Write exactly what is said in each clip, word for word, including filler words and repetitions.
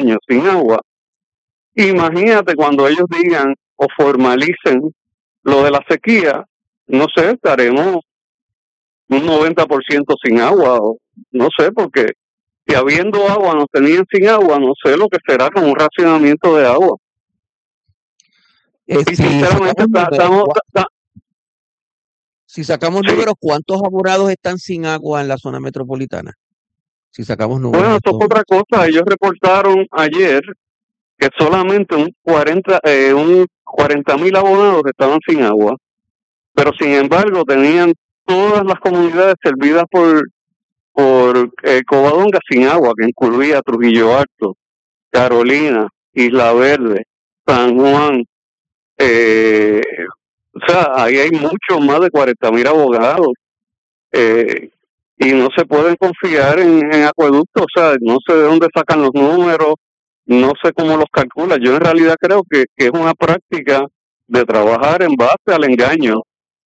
años sin agua. Imagínate cuando ellos digan o formalicen lo de la sequía, no sé, estaremos un noventa por ciento sin agua, o no sé, porque si habiendo agua nos tenían sin agua, no sé lo que será con un racionamiento de agua. Eh, y si sinceramente sacamos ta- números, estamos... cua- ta- ta- si sacamos sí. números, ¿cuántos abonados están sin agua en la zona metropolitana? Si sacamos números, Bueno, esto esto, es otra cosa. Ellos reportaron ayer que solamente un cuarenta, eh, un cuarenta mil abonados estaban sin agua, pero sin embargo tenían todas las comunidades servidas por por eh, Covadonga sin agua, que incluía Trujillo Alto, Carolina, Isla Verde, San Juan. Eh, o sea, ahí hay mucho más de cuarenta mil abogados. Eh, y no se pueden confiar en, en acueductos. O sea, no sé de dónde sacan los números, no sé cómo los calculan. Yo en realidad creo que, que es una práctica de trabajar en base al engaño.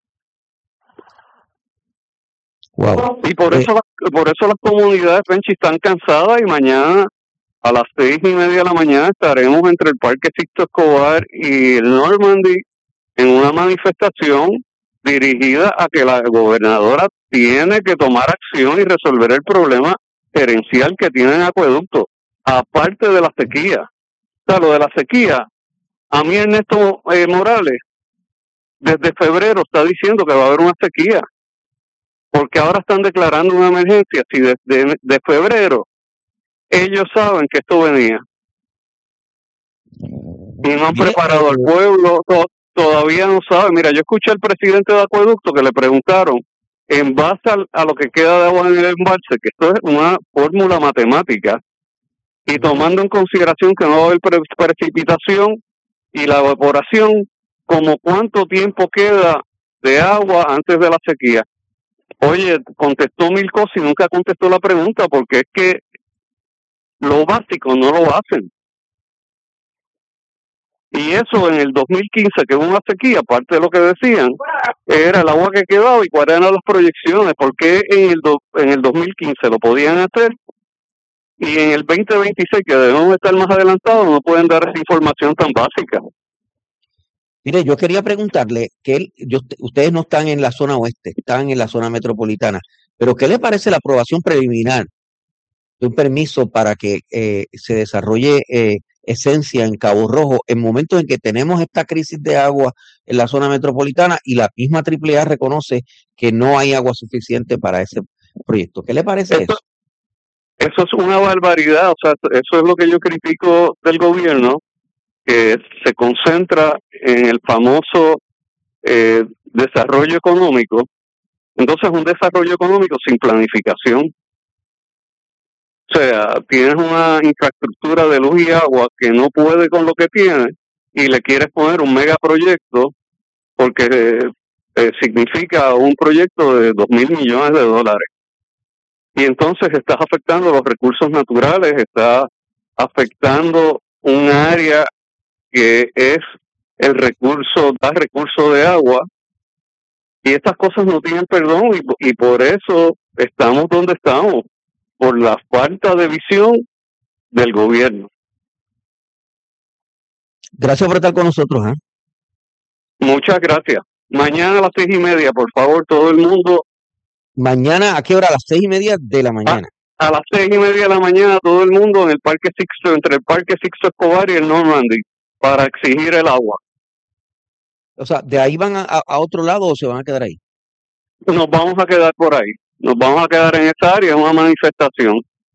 wow. Y por Eh, eso las, por eso las comunidades, Penchi, están cansadas, y mañana a las seis y media de la mañana estaremos entre el Parque Sixto Escobar y el Normandy en una manifestación dirigida a que la gobernadora tiene que tomar acción y resolver el problema gerencial que tienen acueductos, aparte de la sequía. O sea, lo de la sequía, a mí Ernesto eh, Morales desde febrero está diciendo que va a haber una sequía, porque ahora están declarando una emergencia. Si desde de febrero ellos saben que esto venía y no han mire, preparado al eh, pueblo, to- todavía no saben. Mira, yo escuché al presidente de Acueducto que le preguntaron, en base al- a lo que queda de agua en el embalse, que esto es una fórmula matemática, y ujú, tomando en consideración que no va a haber pre- precipitación y la evaporación, como cuánto tiempo queda de agua antes de la sequía. Oye, contestó mil cosas y nunca contestó la pregunta, porque es que lo básico no lo hacen. Y eso en el dos mil quince, que hubo una sequía, aparte de lo que decían, era el agua que quedaba y cuáles eran las proyecciones. ¿Por qué en el, do, en el dos mil quince lo podían hacer y en el veinte veintiséis, que debemos estar más adelantados, no pueden dar esa información tan básica? mire, yo quería preguntarle que él, yo, ustedes no están en la zona oeste, están en la zona metropolitana, pero ¿qué le parece la aprobación preliminar de un permiso para que eh, se desarrolle eh, esencia en Cabo Rojo en momentos en que tenemos esta crisis de agua en la zona metropolitana y la misma Triple A reconoce que no hay agua suficiente para ese proyecto? ¿Qué le parece Eso, eso? eso es una barbaridad. O sea, eso es lo que yo critico del gobierno, que se concentra en el famoso eh, desarrollo económico. Entonces, un desarrollo económico sin planificación. O sea, tienes una infraestructura de luz y agua que no puede con lo que tiene, y le quieres poner un megaproyecto porque eh, eh, significa un proyecto de dos mil millones de dólares. Y entonces estás afectando los recursos naturales, estás afectando un área que es el recurso, da recurso de agua, y estas cosas no tienen perdón, y, y por eso estamos donde estamos, por la falta de visión del gobierno. Gracias por estar con nosotros. ¿eh? Muchas gracias. Mañana a las seis y media, por favor, todo el mundo. Mañana, ¿a qué hora? A las seis y media de la A, mañana. a las seis y media de la mañana, todo el mundo en el Parque Sixto, entre el Parque Sixto Escobar y el Normandy, para exigir el agua. O sea, ¿de ahí van a, a, a otro lado o se van a quedar ahí? Nos vamos a quedar por ahí. Nos vamos a quedar en esa área, en una manifestación.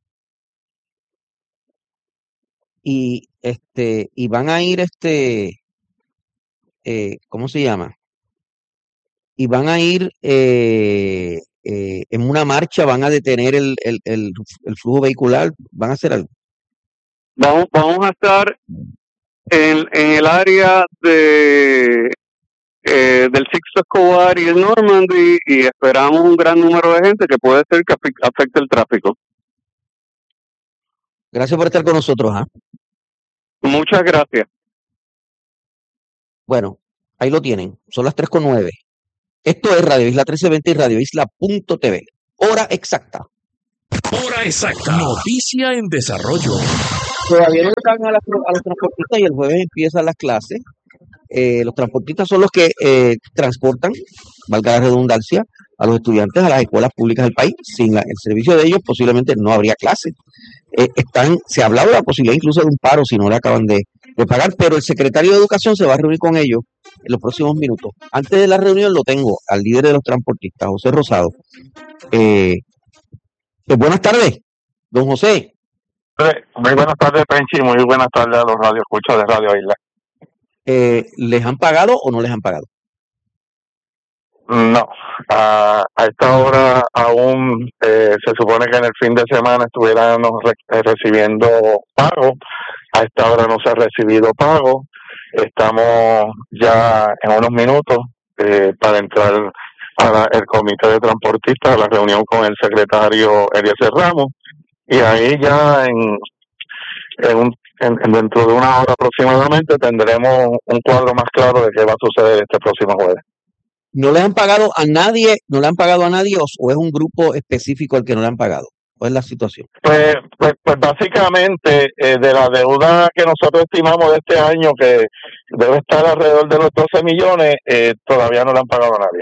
Y este, y van a ir este, eh, ¿cómo se llama? Y van a ir eh, eh, en una marcha, van a detener el, el, el, el flujo vehicular, van a hacer algo. Vamos, vamos a estar en, en el área de eh, del Sixto Escobar y el Normandy, y esperamos un gran número de gente que puede ser que afecte el tráfico. Gracias por estar con nosotros. ¿eh? Muchas gracias. Bueno, ahí lo tienen, son las tres con nueve. Esto es Radio Isla trece veinte y Radio Isla punto t v. Hora exacta. Hora exacta. Noticia en desarrollo. Todavía no le pagan a, las a los transportistas y el jueves empiezan las clases. Eh, los transportistas son los que eh, transportan, valga la redundancia, a los estudiantes a las escuelas públicas del país. Sin la, el servicio de ellos posiblemente no habría clases. Eh, están, se ha hablado de la posibilidad incluso de un paro si no le acaban de, de pagar, pero el secretario de Educación se va a reunir con ellos en los próximos minutos. Antes de la reunión lo tengo al líder de los transportistas, José Rosado. Eh, pues buenas tardes, don José. Muy buenas tardes, Penchi, muy buenas tardes a los radioescuchas de Radio Isla. Eh, ¿Les han pagado o no les han pagado? No, a, a esta hora aún eh, se supone que en el fin de semana estuviéramos re- recibiendo pago. A esta hora no se ha recibido pago. Estamos ya en unos minutos eh, para entrar al comité de transportistas, a la reunión con el secretario Eliezer Ramos, y ahí ya en, en, un, en, en dentro de una hora aproximadamente tendremos un cuadro más claro de qué va a suceder este próximo jueves. ¿No le han pagado a nadie, no le han pagado a nadie o, o es un grupo específico al que no le han pagado? ¿Cuál es la situación? Pues, pues, pues básicamente eh, de la deuda que nosotros estimamos de este año, que debe estar alrededor de los doce millones, eh, todavía no le han pagado a nadie.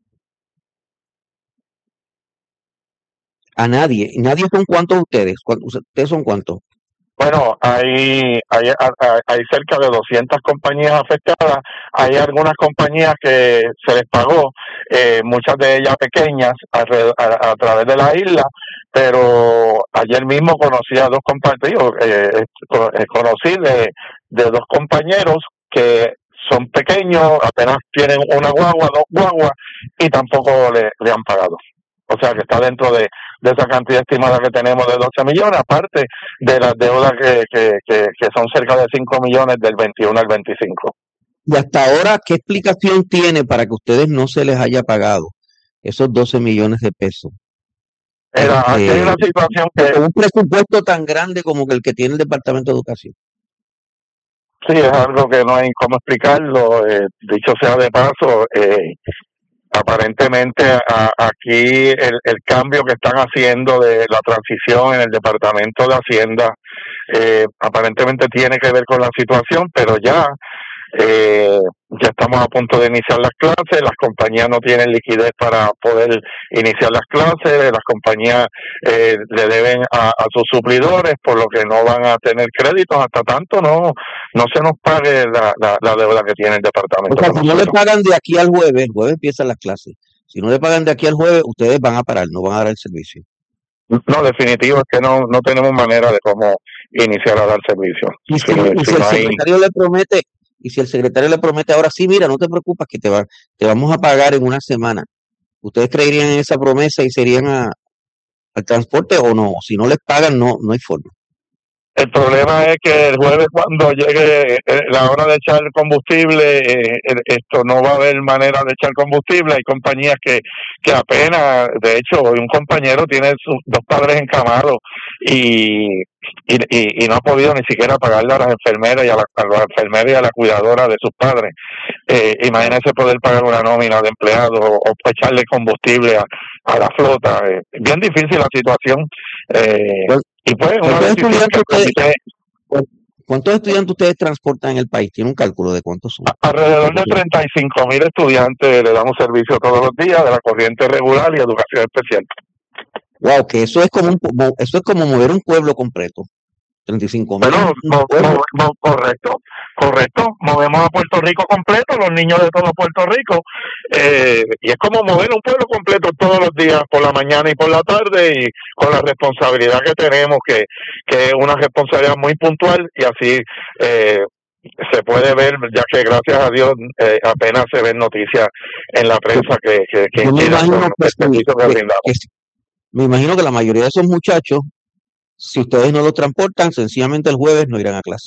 A nadie. ¿Nadie son cuántos ustedes? ¿Ustedes son cuántos? Bueno, hay, hay, hay cerca de doscientas compañías afectadas. Hay algunas compañías que se les pagó, eh, muchas de ellas pequeñas, a, a, a través de la isla, pero ayer mismo conocí a dos compañeros, eh, conocí de, de dos compañeros que son pequeños, apenas tienen una guagua, dos guaguas, y tampoco le, le han pagado. O sea que está dentro de, de esa cantidad estimada que tenemos de doce millones, aparte de las deudas que, que, que, que son cerca de cinco millones del veintiuno al veinticinco. Y hasta ahora, ¿qué explicación tiene para que a ustedes no se les haya pagado esos doce millones de pesos? Era, aquí hay una situación que... Un presupuesto tan grande como el que tiene el Departamento de Educación. Sí, es algo que no hay cómo explicarlo. Eh, dicho sea de paso, eh, aparentemente a, aquí el, el cambio que están haciendo de la transición en el Departamento de Hacienda eh, aparentemente tiene que ver con la situación, pero ya eh, ya estamos a punto de iniciar las clases, las compañías no tienen liquidez para poder iniciar las clases, las compañías eh, le deben a, a sus suplidores, por lo que no van a tener créditos hasta tanto no no se nos pague la, la, la deuda que tiene el departamento. O sea, si no le pagan de aquí al jueves, el jueves empiezan las clases, si no le pagan de aquí al jueves, ustedes van a parar, no van a dar el servicio. No, definitivo es que no no tenemos manera de cómo iniciar a dar servicio. Y si, si, y si, si el no secretario hay... le promete Y si el secretario le promete ahora sí, mira, no te preocupes que te, va, te vamos a pagar en una semana, ¿ustedes creerían en esa promesa y serían a, al transporte o no? Si no les pagan, no no hay forma. El problema es que el jueves cuando llegue la hora de echar combustible, eh, esto no va a haber manera de echar combustible. Hay compañías que, que apenas, de hecho, un compañero tiene sus dos padres encamados y, y, y, y no ha podido ni siquiera pagarle a las enfermeras y a la, a la enfermera y a la cuidadora de sus padres. Eh, imagínense poder pagar una nómina de empleados o, o echarle combustible a, a la flota. Eh, bien difícil la situación. Eh, pues, Y pues, una ¿Cuántos, estudiantes ustedes, comité, ¿Cuántos estudiantes ustedes transportan en el país? ¿Tiene un cálculo de cuántos son? Alrededor de treinta y cinco mil estudiantes le damos servicio todos los días de la corriente regular y educación especial. Wow, que eso es como un, eso es como mover un pueblo completo. treinta y cinco mil. Bueno, mo, mo, mo, correcto, correcto. Movemos a Puerto Rico completo, los niños de todo Puerto Rico. Eh, y es como mover un pueblo completo todos los días, por la mañana y por la tarde, y con la responsabilidad que tenemos, que, que es una responsabilidad muy puntual, y así eh, se puede ver, ya que gracias a Dios eh, apenas se ven noticias en la prensa que, que, que incidan con el servicio que brindamos. Me imagino que la mayoría de esos muchachos, si ustedes no los transportan, sencillamente el jueves no irán a clase.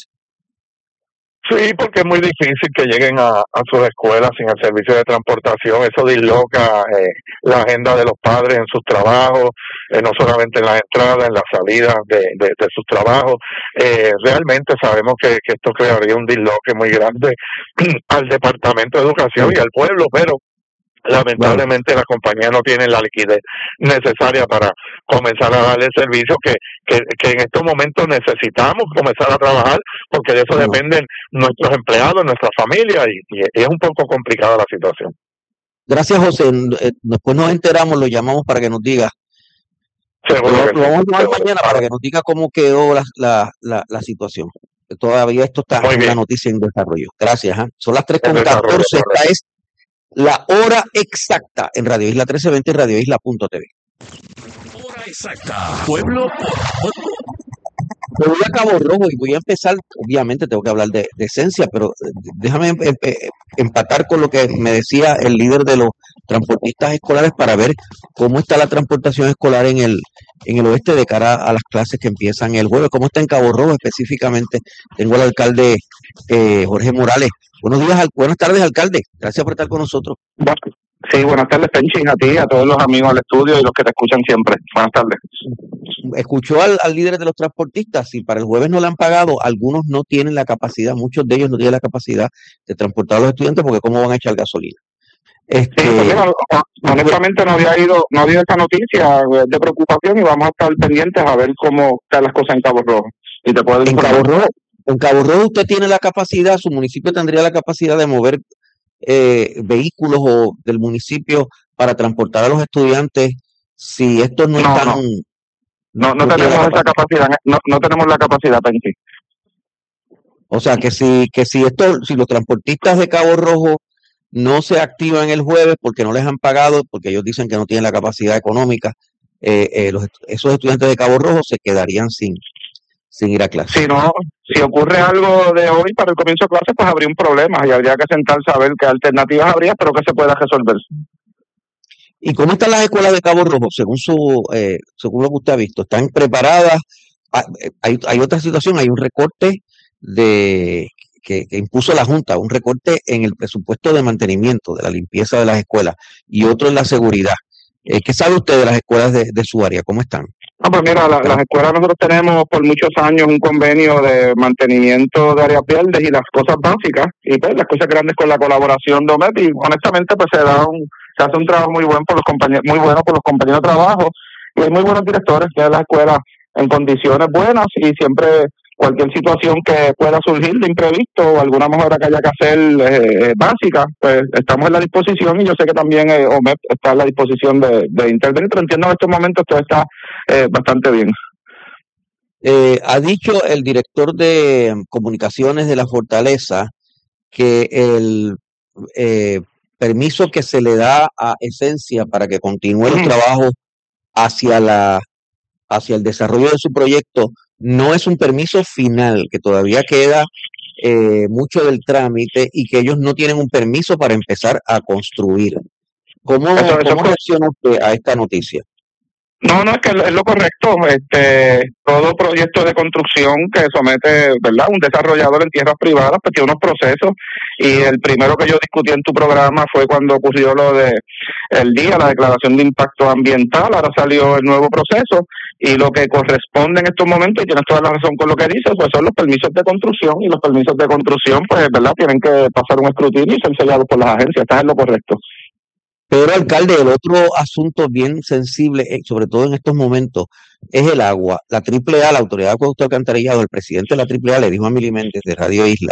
Sí, porque es muy difícil que lleguen a, a sus escuelas sin el servicio de transportación. Eso disloca eh, la agenda de los padres en sus trabajos, eh, no solamente en las entradas, en las salidas de, de, de sus trabajos. Eh, realmente sabemos que, que esto crearía un disloque muy grande al Departamento de Educación y al pueblo, pero lamentablemente las compañías no tienen la liquidez necesaria para comenzar a darle el servicio que, que, que en estos momentos necesitamos comenzar a trabajar, porque de eso Bueno. dependen nuestros empleados, nuestra familia, y, y es un poco complicada la situación. Gracias, José. Eh, Después nos enteramos, lo llamamos para que nos diga. Seguro Lo, que lo sí, vamos a llamar seguro. mañana para que nos diga cómo quedó la, la, la, la situación. Todavía esto está Muy en bien. una noticia en desarrollo. Gracias. ¿eh? Son las tres En con desarrollo, catorce. Esta correcto. es la hora exacta en Radio Isla trece veinte y Radio Isla punto t v. Hora exacta. Pueblo por pueblo. Me voy a Cabo Rojo y voy a empezar, obviamente tengo que hablar de, de esencia, pero eh, déjame em- em- empatar con lo que me decía el líder de los transportistas escolares para ver cómo está la transportación escolar en el en el oeste de cara a las clases que empiezan el jueves, cómo está en Cabo Rojo específicamente. Tengo al alcalde eh, Jorge Morales. Buenos días, al- buenas tardes, alcalde. Gracias por estar con nosotros. Sí, buenas tardes, Penchi, a ti, a todos los amigos del estudio y los que te escuchan siempre. Buenas tardes. Escuchó al, al líder de los transportistas, si para el jueves no le han pagado, algunos no tienen la capacidad, muchos de ellos no tienen la capacidad de transportar a los estudiantes porque cómo van a echar gasolina. Este, Sí, pues mira, honestamente no había ido, no había esta noticia de preocupación y vamos a estar pendientes a ver cómo están las cosas en Cabo Rojo. Y te puedo en informar. Cabo Rojo, en Cabo Rojo usted tiene la capacidad, su municipio tendría la capacidad de mover eh, vehículos o del municipio para transportar a los estudiantes si estos no, No, están. no. No, no, no tienen tenemos la esa capacidad, no, no tenemos la capacidad, Penchi. O sea que si que si esto, si los transportistas de Cabo Rojo no se activan el jueves porque no les han pagado, porque ellos dicen que no tienen la capacidad económica, eh, eh, los, esos estudiantes de Cabo Rojo se quedarían sin, sin ir a clase. Si no, si ocurre algo de hoy para el comienzo de clase, pues habría un problema y habría que sentarse a ver qué alternativas habría, pero que se pueda resolver. ¿Y cómo están las escuelas de Cabo Rojo, según su eh, según lo que usted ha visto? ¿Están preparadas? Hay, hay otra situación, hay un recorte de que, que impuso la Junta, un recorte en el presupuesto de mantenimiento, de la limpieza de las escuelas, y otro en la seguridad. Eh, ¿Qué sabe usted de las escuelas de, de su área? ¿Cómo están? No, pues mira, la, las escuelas nosotros tenemos por muchos años un convenio de mantenimiento de áreas verdes y las cosas básicas, y pues las cosas grandes con la colaboración de O M E P, y honestamente pues se da un, se hace un trabajo muy bueno por los compañeros, muy bueno por los compañeros de trabajo, y hay muy buenos directores que las escuelas en condiciones buenas, y siempre cualquier situación que pueda surgir de imprevisto o alguna mejora que haya que hacer eh, básica, pues estamos en la disposición, y yo sé que también eh, O M E P está en la disposición de, de intervenir, pero entiendo en estos momentos todo está eh, bastante bien. Eh, ha dicho el director de comunicaciones de la Fortaleza que el eh, permiso que se le da a Esencia para que continúe los trabajos hacia la hacia el desarrollo de su proyecto no es un permiso final, que todavía queda eh, mucho del trámite y que ellos no tienen un permiso para empezar a construir. ¿Cómo, Eso- eso cómo fue- reacciona usted a esta noticia? No, no, es que es lo correcto. Este, todo proyecto de construcción que somete, ¿verdad?, un desarrollador en tierras privadas, pues tiene unos procesos. Y el primero que yo discutí en tu programa fue cuando ocurrió lo de el día, la declaración de impacto ambiental. Ahora salió el nuevo proceso. Y lo que corresponde en estos momentos, y tienes toda la razón con lo que dices, pues son los permisos de construcción. Y los permisos de construcción, pues, ¿verdad?, tienen que pasar un escrutinio y ser sellados por las agencias. Estás en lo correcto. Pero, alcalde, el otro asunto bien sensible, eh, sobre todo en estos momentos, es el agua. La triple A, la Autoridad de Acueducto Alcantarillado, el presidente de la triple A le dijo a Mili Méndez de Radio Isla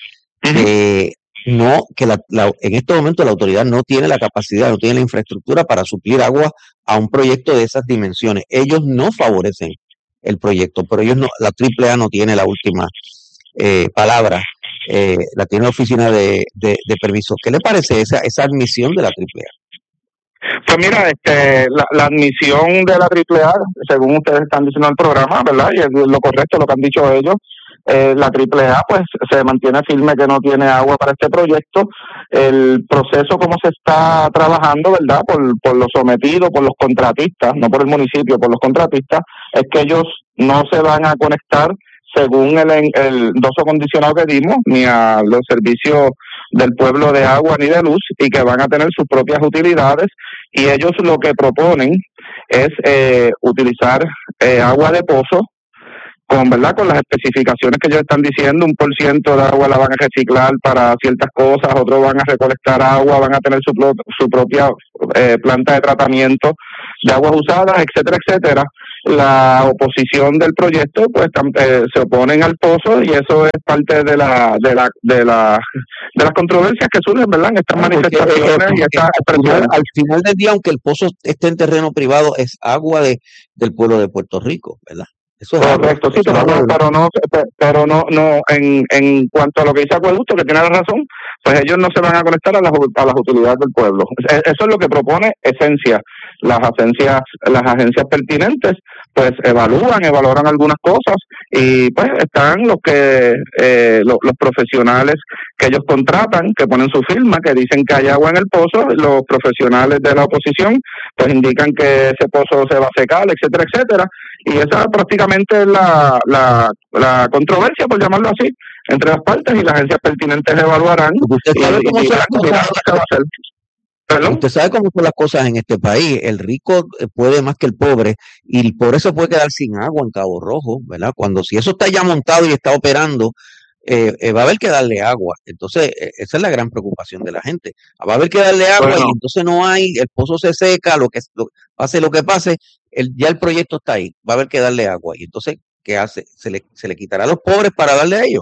que no, que la, la- en estos momentos la autoridad no tiene la capacidad, no tiene la infraestructura para suplir agua a un proyecto de esas dimensiones. Ellos no favorecen el proyecto, pero ellos no, la triple A no tiene la última eh, palabra, eh, la tiene la oficina de, de, de permisos. ¿Qué le parece esa, esa admisión de la triple A? Pues mira, este, la, la admisión de la triple A, según ustedes están diciendo en el programa, ¿verdad? Y es lo correcto lo que han dicho ellos. Eh, la triple A pues se mantiene firme que no tiene agua para este proyecto. El proceso como se está trabajando, ¿verdad?, por, por lo sometido, por los contratistas, no por el municipio, por los contratistas, es que ellos no se van a conectar según el, el doso condicionado que dimos, ni a los servicios del pueblo de agua ni de luz, y que van a tener sus propias utilidades, y ellos lo que proponen es eh, utilizar eh, agua de pozo con verdad con las especificaciones que ellos están diciendo, un por ciento de agua la van a reciclar para ciertas cosas, otros van a recolectar agua, van a tener su, pro, su propia eh, planta de tratamiento de aguas usadas, etcétera, etcétera. La oposición del proyecto pues eh, se oponen al pozo y eso es parte de la de la de la de las controversias que surgen, ¿verdad? En estas Porque, manifestaciones eh, y estas al, final, expresiones. al final del día, aunque el pozo esté en terreno privado, es agua de del pueblo de Puerto Rico, ¿verdad? Eso es Correcto, agua, sí, eso pero es agua no, de... pero no, pero no, no, en, en cuanto a lo que dice Acueducto, que tiene la razón, pues ellos no se van a conectar a las, a las utilidades del pueblo. Eso es lo que propone Esencia. Las agencias, las agencias pertinentes, pues evalúan, evaluarán algunas cosas y pues están los que, eh, los, los profesionales que ellos contratan, que ponen su firma, que dicen que hay agua en el pozo, los profesionales de la oposición, pues indican que ese pozo se va a secar, etcétera, etcétera. Y esa prácticamente es la, la, la controversia, por llamarlo así, entre las partes y las agencias pertinentes evaluarán. Usted sabe y, cómo y son las dirán, cosas. ¿qué va a hacer? ¿Perdón? Usted sabe cómo son las cosas en este país. El rico puede más que el pobre y el pobre se puede quedar sin agua en Cabo Rojo, ¿verdad? Cuando si eso está ya montado y está operando, eh, eh, va a haber que darle agua. Entonces, eh, esa es la gran preocupación de la gente. Va a haber que darle agua Bueno. y entonces no hay, el pozo se seca, lo que lo, pase lo que pase, el, ya el proyecto está ahí, va a haber que darle agua. Y entonces, ¿qué hace? ¿Se le, se le quitará a los pobres para darle a ellos?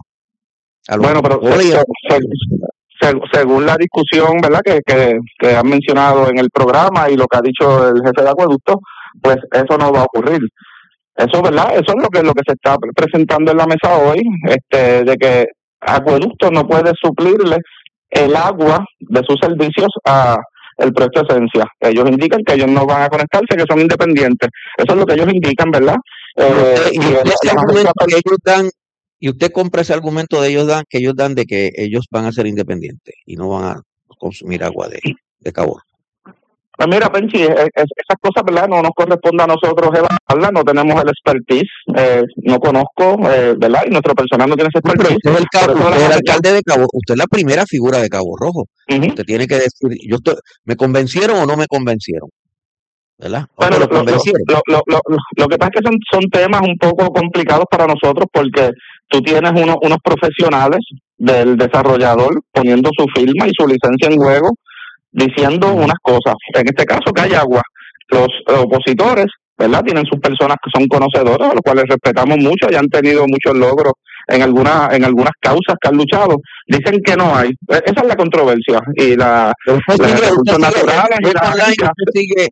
A los Bueno, pero pobres y a los se, se, según la discusión, ¿verdad?, que, que, que han mencionado en el programa y lo que ha dicho el jefe de Acueducto, pues eso no va a ocurrir. Eso, ¿verdad? Eso es lo que lo que se está presentando en la mesa hoy, este, de que Acueducto no puede suplirle el agua de sus servicios a el proyecto Esencia. Ellos indican que ellos no van a conectarse, que son independientes. Eso es lo que ellos indican, ¿verdad? Eh, y usted, y usted ese argumento que ellos dan, y usted compra ese argumento de ellos dan, que ellos dan de que ellos van a ser independientes y no van a consumir agua de, de Cabo. Pues mira, Penchi, es, es, esas cosas, ¿verdad?, no nos corresponde a nosotros evaluarlas, no tenemos el expertise, eh, no conozco, eh, ¿verdad?, y nuestro personal no tiene ese expertise. Usted es el, cabo, usted es el alcalde de Cabo, usted es la primera figura de Cabo Rojo. Uh-huh. Usted tiene que decir, yo estoy, ¿me convencieron o no me convencieron? ¿Verdad? ¿O bueno, lo, convencieron? Lo, lo, lo, lo, lo que pasa es que son, son temas un poco complicados para nosotros porque tú tienes uno, unos profesionales del desarrollador poniendo su firma y su licencia en juego, diciendo unas cosas. En este caso, que hay agua. Los opositores, ¿verdad?, tienen sus personas que son conocedores, a los cuales respetamos mucho y han tenido muchos logros en algunas en algunas causas que han luchado. Dicen que no hay. Esa es la controversia. Y la, usted la sigue, recursos naturales sigue, y la online, usted sigue,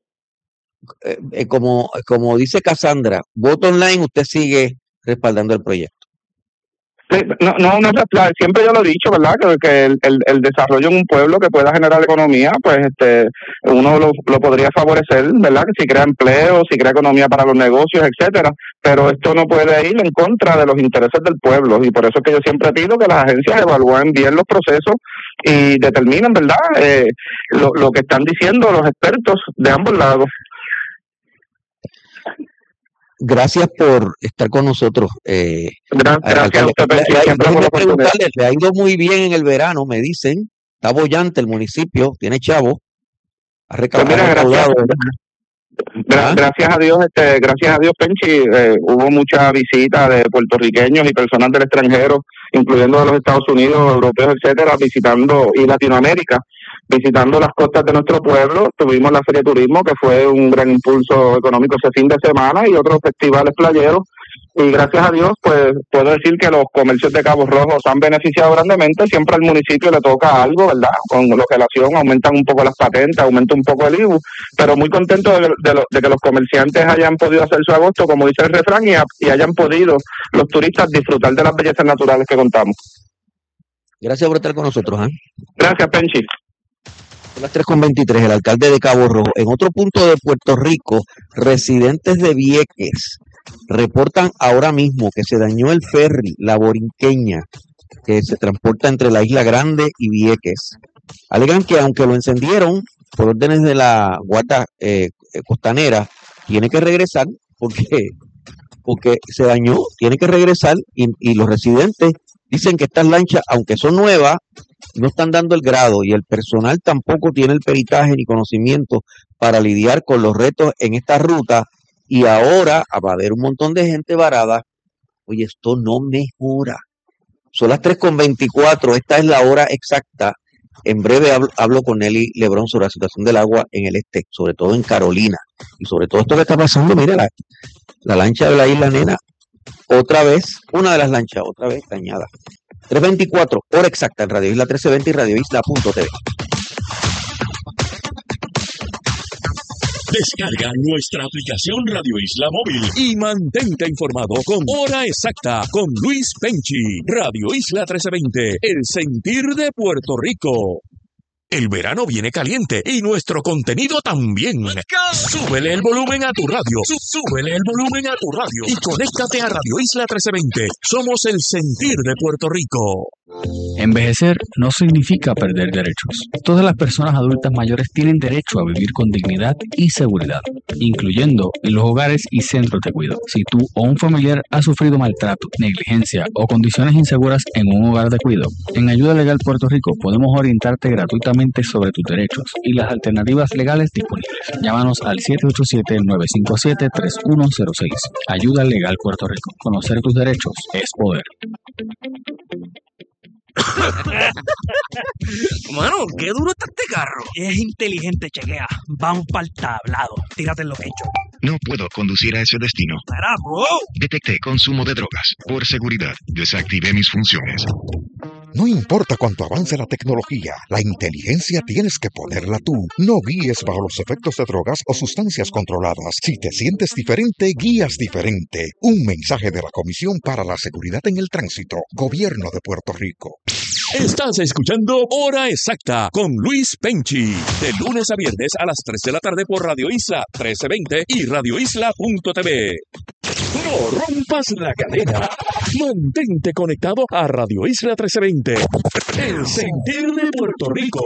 eh, eh, como, como dice Cassandra, voto online, usted sigue respaldando el proyecto. No, no, no, siempre yo lo he dicho, ¿verdad? Que, que el, el, el desarrollo en un pueblo que pueda generar economía, pues este uno lo, lo podría favorecer, ¿verdad? Que si crea empleo, si crea economía para los negocios, etcétera. Pero esto no puede ir en contra de los intereses del pueblo y por eso es que yo siempre pido que las agencias evalúen bien los procesos y determinen, ¿verdad? Eh, lo, lo que están diciendo los expertos de ambos lados. Gracias por estar con nosotros. Eh, gracias, gracias a usted, le, le, siempre le, preguntarle, le ha ido muy bien en el verano, me dicen. Está bollante el municipio, tiene chavo. Ha recaudado. Pues mira, gracias, ¿Ah? gracias a Dios, este, gracias a Dios, Penchi, eh, hubo mucha visita de puertorriqueños y personas del extranjero, incluyendo de los Estados Unidos, europeos, etcétera, visitando y Latinoamérica, visitando las costas de nuestro pueblo. Tuvimos la Feria de Turismo, que fue un gran impulso económico ese fin de semana, y otros festivales playeros. Y gracias a Dios, pues puedo decir que los comercios de Cabo Rojo se han beneficiado grandemente. Siempre al municipio le toca algo, ¿verdad? Con lo que relación aumentan un poco las patentes, aumenta un poco el I V U, pero muy contento de, de, lo, de que los comerciantes hayan podido hacer su agosto, como dice el refrán, y, a, y hayan podido los turistas disfrutar de las bellezas naturales que contamos. Gracias por estar con nosotros, ¿eh? Gracias, Penchi. Las tres con veintitrés, el alcalde de Cabo Rojo. En otro punto de Puerto Rico, residentes de Vieques reportan ahora mismo que se dañó el ferry La Borinqueña, que se transporta entre la Isla Grande y Vieques. Alegan que aunque lo encendieron por órdenes de la Guardia eh, Costanera, tiene que regresar porque, porque se dañó, tiene que regresar y, y los residentes dicen que estas lanchas, aunque son nuevas, no están dando el grado y el personal tampoco tiene el peritaje ni conocimiento para lidiar con los retos en esta ruta y ahora va a haber un montón de gente varada Oye, esto no mejora. Son las tres con veinticuatro, esta es la hora exacta. En breve hablo, hablo con Nelly Lebrón sobre la situación del agua en el este, sobre todo en Carolina. Y sobre todo esto que está pasando, mira, la, la lancha de la Isla Nena, otra vez, una de las lanchas, otra vez dañada. tres veinticuatro, hora exacta en Radio Isla trece veinte y Radio Isla punto t v. Descarga nuestra aplicación Radio Isla Móvil y mantente informado con Hora Exacta con Luis Penchi. Radio Isla trece veinte, el sentir de Puerto Rico. El verano viene caliente y nuestro contenido también. Súbele el volumen a tu radio. Súbele el volumen a tu radio. Y conéctate a Radio Isla trece veinte. Somos el sentir de Puerto Rico. Envejecer no significa perder derechos. Todas las personas adultas mayores tienen derecho a vivir con dignidad y seguridad, incluyendo en los hogares y centros de cuidado. Si tú o un familiar ha sufrido maltrato, negligencia o condiciones inseguras en un hogar de cuidado, en Ayuda Legal Puerto Rico podemos orientarte gratuitamente sobre tus derechos y las alternativas legales disponibles. Llámanos al siete ocho siete, nueve cinco siete, tres uno cero seis. Ayuda Legal Puerto Rico. Conocer tus derechos es poder. Mano, qué duro está este carro. Es inteligente, chequea. Vamos para el tablado. Tírate en lo que he hecho. No puedo conducir a ese destino. Espera, bro. Detecté consumo de drogas. Por seguridad, desactivé mis funciones. No importa cuánto avance la tecnología, la inteligencia tienes que ponerla tú. No guíes bajo los efectos de drogas o sustancias controladas. Si te sientes diferente, guías diferente. Un mensaje de la Comisión para la Seguridad en el Tránsito. Gobierno de Puerto Rico. Estás escuchando Hora Exacta con Luis Penchi. De lunes a viernes a las tres de la tarde por Radio Isla trece veinte y Radio Isla punto t v. No rompas la cadena. Mantente conectado a Radio Isla trece veinte. El sentir de Puerto Rico.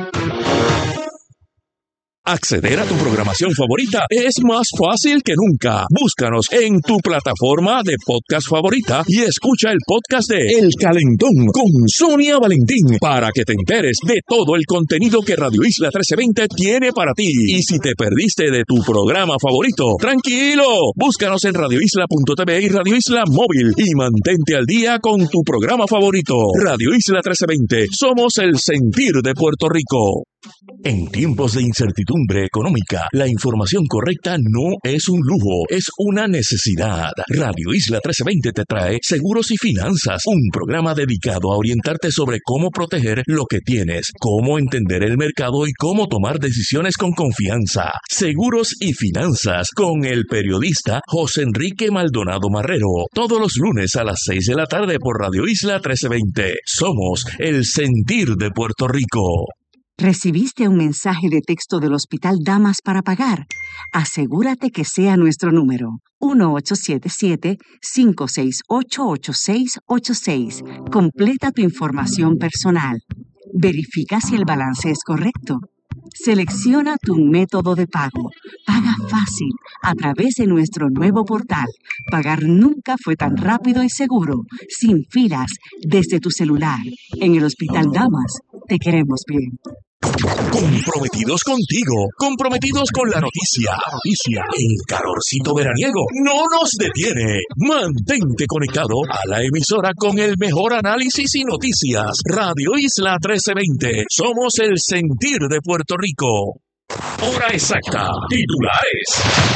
Acceder a tu programación favorita es más fácil que nunca. Búscanos en tu plataforma de podcast favorita y escucha el podcast de El Calentón con Sonia Valentín para que te enteres de todo el contenido que Radio Isla trece veinte tiene para ti. Y si te perdiste de tu programa favorito, tranquilo, búscanos en Radio Isla punto t v y Radio Isla Móvil y mantente al día con tu programa favorito. Radio Isla trece veinte, somos el sentir de Puerto Rico. En tiempos de incertidumbre económica, la información correcta no es un lujo, es una necesidad. Radio Isla trece veinte te trae Seguros y Finanzas, un programa dedicado a orientarte sobre cómo proteger lo que tienes, cómo entender el mercado y cómo tomar decisiones con confianza. Seguros y Finanzas con el periodista José Enrique Maldonado Marrero, todos los lunes a las seis de la tarde por Radio Isla trece veinte. Somos el sentir de Puerto Rico. ¿Recibiste un mensaje de texto del Hospital Damas para pagar? Asegúrate que sea nuestro número, uno ocho siete siete, cinco seis ocho, ocho seis ocho seis. Completa tu información personal. Verifica si el balance es correcto. Selecciona tu método de pago. Paga fácil a través de nuestro nuevo portal. Pagar nunca fue tan rápido y seguro, sin filas, desde tu celular. En el Hospital Damas, te queremos bien. Comprometidos contigo, comprometidos con la noticia. Noticia, el calorcito veraniego no nos detiene. Mantente conectado a la emisora con el mejor análisis y noticias. Radio Isla trece veinte. Somos el sentir de Puerto Rico. Hora exacta. Titulares.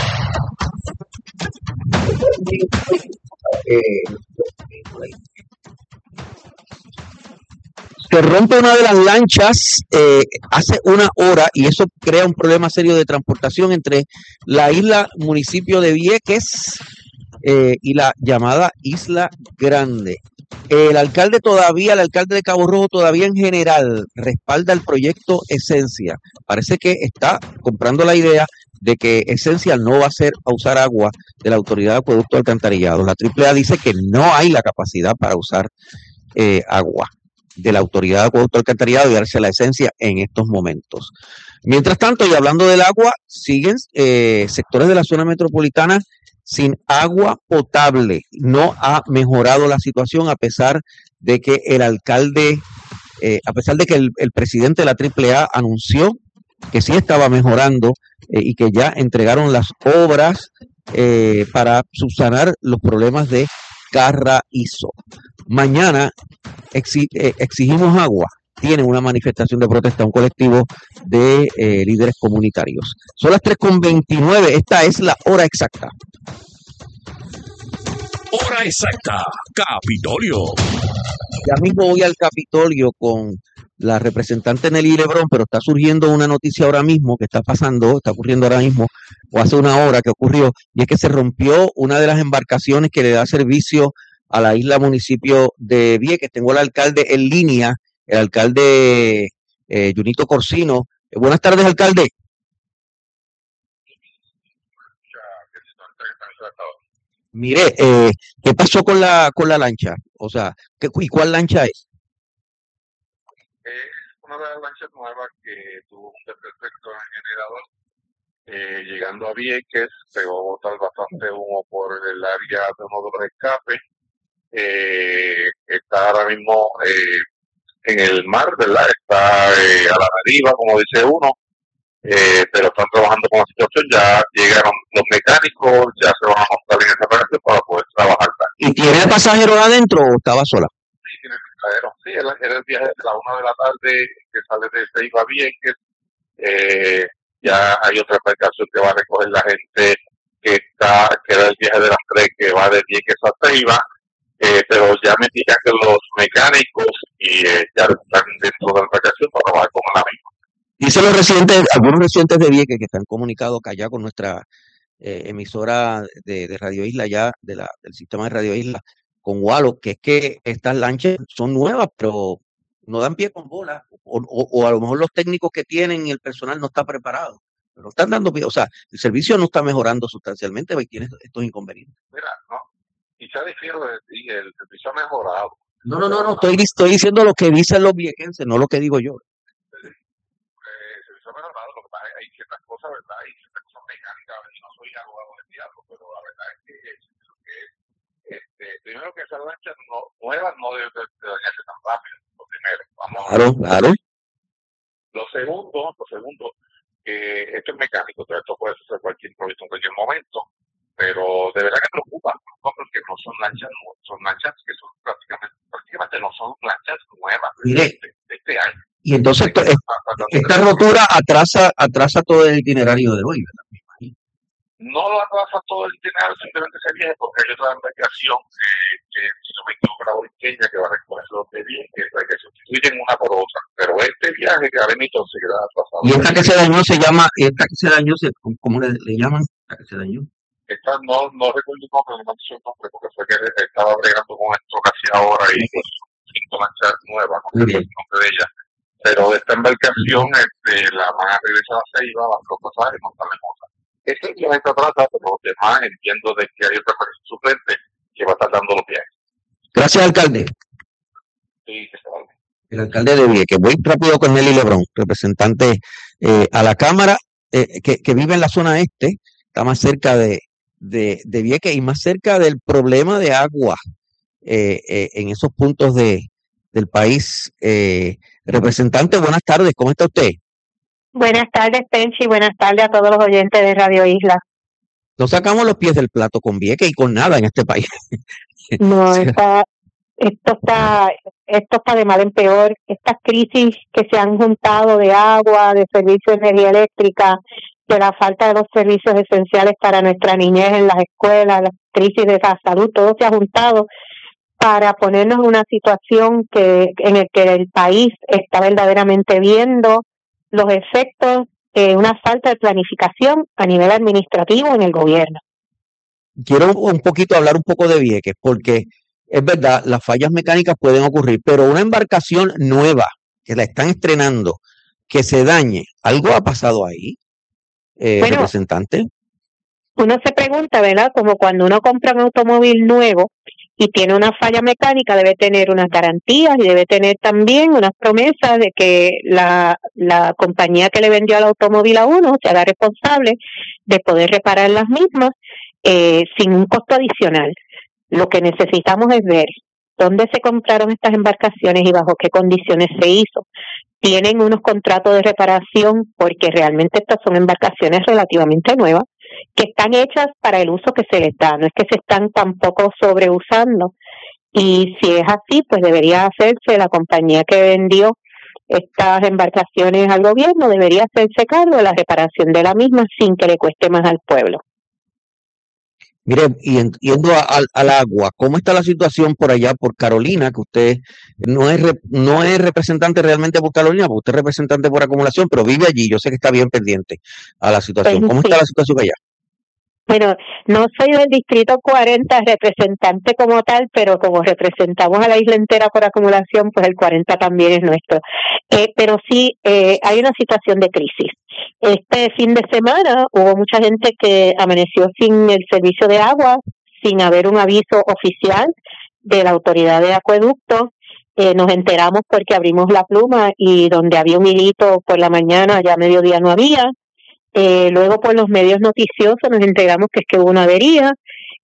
Se rompe una de las lanchas eh, hace una hora y eso crea un problema serio de transportación entre la isla municipio de Vieques eh, y la llamada Isla Grande. El alcalde todavía, el alcalde de Cabo Rojo todavía en general respalda el proyecto Esencia. Parece que está comprando la idea de que Esencia no va a ser a usar agua de la Autoridad de Acueducto Alcantarillado. La Triple A dice que no hay la capacidad para usar eh, agua de la Autoridad de Acueducto Alcantarillado y darse la Esencia en estos momentos. Mientras tanto, y hablando del agua, siguen eh, sectores de la zona metropolitana sin agua potable. No ha mejorado la situación a pesar de que el alcalde, eh, a pesar de que el, el presidente de la Triple A anunció que sí estaba mejorando eh, y que ya entregaron las obras eh, para subsanar los problemas de Carraízo. Mañana exi- eh, exigimos agua. Tienen una manifestación de protesta, un colectivo de eh, líderes comunitarios. Son las tres con veintinueve. Esta es la hora exacta. Hora exacta, Capitolio. Ya mismo voy al Capitolio con la representante Nelly Lebrón, pero está surgiendo una noticia ahora mismo que está pasando, está ocurriendo ahora mismo, o hace una hora que ocurrió, y es que se rompió una de las embarcaciones que le da servicio a la isla municipio de Vieques. Tengo al alcalde en línea, el alcalde eh, Junito Corsino. Eh, buenas tardes, alcalde. Mire, eh, ¿qué pasó con la con la lancha? O sea, ¿qué, ¿y cuál lancha es? Es una de las lanchas nuevas que tuvo un defecto en el generador. Eh, llegando a Vieques, pegó a botar bastante humo por el área de uno de los escapes. Eh, está ahora mismo eh, en el mar, ¿verdad? Está eh, a la deriva, como dice uno. Eh, pero están trabajando con la situación, ya llegaron los mecánicos, ya se van a montar en esa parte para poder trabajar. ¿Y tiene pasajeros adentro o estaba sola? Sí, tiene pasajeros, sí, era, era el viaje de la una de la tarde que sale de Ceiba a Vieques, eh, ya hay otra embarcación que va a recoger la gente que está, que era el viaje de las tres que va de Vieques a Ceiba, eh, pero ya me indican que los mecánicos y eh, ya están dentro de la embarcación para trabajar con la misma. Dicen los residentes, algunos residentes de Vieques que están comunicados acá ya con nuestra eh, emisora de, de Radio Isla, ya de la, del sistema de Radio Isla, con Walo, que es que estas lanchas son nuevas, pero no dan pie con bola, o, o, o a lo mejor los técnicos que tienen y el personal no está preparado, pero están dando pie, o sea, el servicio no está mejorando sustancialmente y tiene estos inconvenientes. Mira, no, quizá difiero de ti, el servicio ha mejorado. No, no, no, no, estoy, estoy diciendo lo que dicen los viequenses, no lo que digo yo. Mejorado, lo que pasa es que hay ciertas cosas, ¿verdad? Hay ciertas cosas mecánicas, y no soy abogado del diablo, pero la verdad es que, que este, primero que esas lanchas no, nuevas no deben de, de dañarse tan rápido, lo primero, vamos claro, a ver. Claro. Lo segundo, lo segundo, que esto es mecánico, todo esto puede ser cualquier improviso en cualquier momento, pero de verdad que preocupa, ¿no? Porque no son lanchas, son lanchas que son prácticamente, prácticamente no son lanchas nuevas de, de, de este año. Y entonces esto, esta rotura atrasa atrasa todo el itinerario de hoy, ¿verdad? No lo atrasa todo el itinerario, simplemente ese viaje, porque hay otra embarcación eh, que, si no me equivoco, la boriqueña que va a recoger los de bien, que, que sustituyen una por otra. Pero este viaje que ahora mismo se queda atrasado. Y esta que se dañó se llama, esta que se dañó, se, ¿cómo le, le llaman? ¿La que se dañó? Esta no, no recuerdo el nombre, no me acuerdo el nombre, porque fue que estaba bregando con esto casi ahora y pues cinco lanchas nuevas, no recuerdo el nombre de ella. Pero esta embarcación este, la van a regresar a Ceiba, van a pasar y montarle cosas. Este es lo que trata, pero los demás entiendo de que hay otra persona suplente que va a estar dando los viajes. Gracias, alcalde. Sí, que se vale. El alcalde de Vieques. Voy rápido con Nelly Lebrón, representante eh, a la Cámara, eh, que, que vive en la zona este, está más cerca de, de, de Vieques y más cerca del problema de agua eh, eh, en esos puntos de, del país. Eh, representante, buenas tardes, ¿cómo está usted? Buenas tardes, Penchi, buenas tardes a todos los oyentes de Radio Isla. No sacamos los pies del plato con Vieques y con nada en este país. No, está, esto está esto está de mal en peor. Estas crisis que se han juntado de agua, de servicio de energía eléctrica, de la falta de los servicios esenciales para nuestra niñez en las escuelas, las crisis de la salud, todo se ha juntado para ponernos en una situación que en el que el país está verdaderamente viendo los efectos de una falta de planificación a nivel administrativo en el gobierno. Quiero un poquito hablar un poco de Vieques, porque es verdad, las fallas mecánicas pueden ocurrir, pero una embarcación nueva que la están estrenando, que se dañe, ¿algo ha pasado ahí, eh, bueno, representante? Uno se pregunta, ¿verdad? Como cuando uno compra un automóvil nuevo y tiene una falla mecánica, debe tener unas garantías y debe tener también unas promesas de que la, la compañía que le vendió el automóvil a uno se haga responsable de poder reparar las mismas eh, sin un costo adicional. Lo que necesitamos es ver dónde se compraron estas embarcaciones y bajo qué condiciones se hizo. Tienen unos contratos de reparación porque realmente estas son embarcaciones relativamente nuevas que están hechas para el uso que se les da, no es que se están tampoco sobreusando. Y si es así, pues debería hacerse, la compañía que vendió estas embarcaciones al gobierno debería hacerse cargo de la reparación de la misma sin que le cueste más al pueblo. Mire, y en- yendo a- al, al agua, ¿cómo está la situación por allá por Carolina? Que usted no es re- no es representante realmente por Carolina, porque usted es representante por acumulación, pero vive allí. Yo sé que está bien pendiente a la Pues situación. ¿Cómo está sí. la situación allá? Bueno, no soy del distrito cuarenta representante como tal, pero como representamos a la isla entera por acumulación, pues el cuarenta también es nuestro. Eh, pero sí, eh, hay una situación de crisis. Este fin de semana hubo mucha gente que amaneció sin el servicio de agua, sin haber un aviso oficial de la autoridad de acueducto. Eh, nos enteramos porque abrimos la pluma y donde había un hilito por la mañana, ya a mediodía no había. Eh, luego por los medios noticiosos nos enteramos que es que hubo una avería.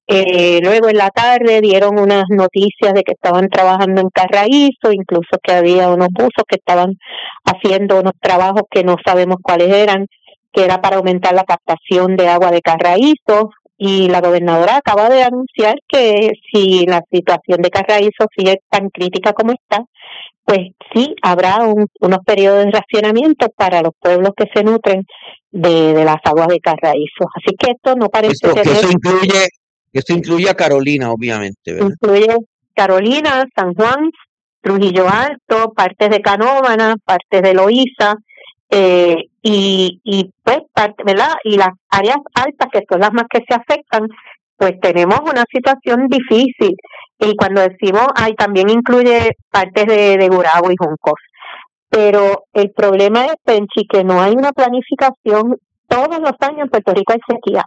Eh, luego en la tarde dieron unas noticias de que estaban trabajando en Carraízo, incluso que había unos buzos que estaban haciendo unos trabajos que no sabemos cuáles eran, que era para aumentar la captación de agua de Carraízo. Y la gobernadora acaba de anunciar que si la situación de Carraízo sigue tan crítica como está, pues sí habrá un, unos periodos de racionamiento para los pueblos que se nutren de, de las aguas de Carraízo. Así que esto no parece Esto, que tener, eso incluye, que esto incluye a Carolina, obviamente, ¿verdad? incluye Carolina, San Juan, Trujillo Alto, partes de Canóvana, partes de Loíza, eh, y, y pues parte, ¿verdad? Y las áreas altas, que son las más que se afectan, pues tenemos una situación difícil. Y cuando decimos, ay, también incluye partes de, de Gurabo y Juncos. Pero el problema es, Penchi, que no hay una planificación. Todos los años en Puerto Rico hay sequía.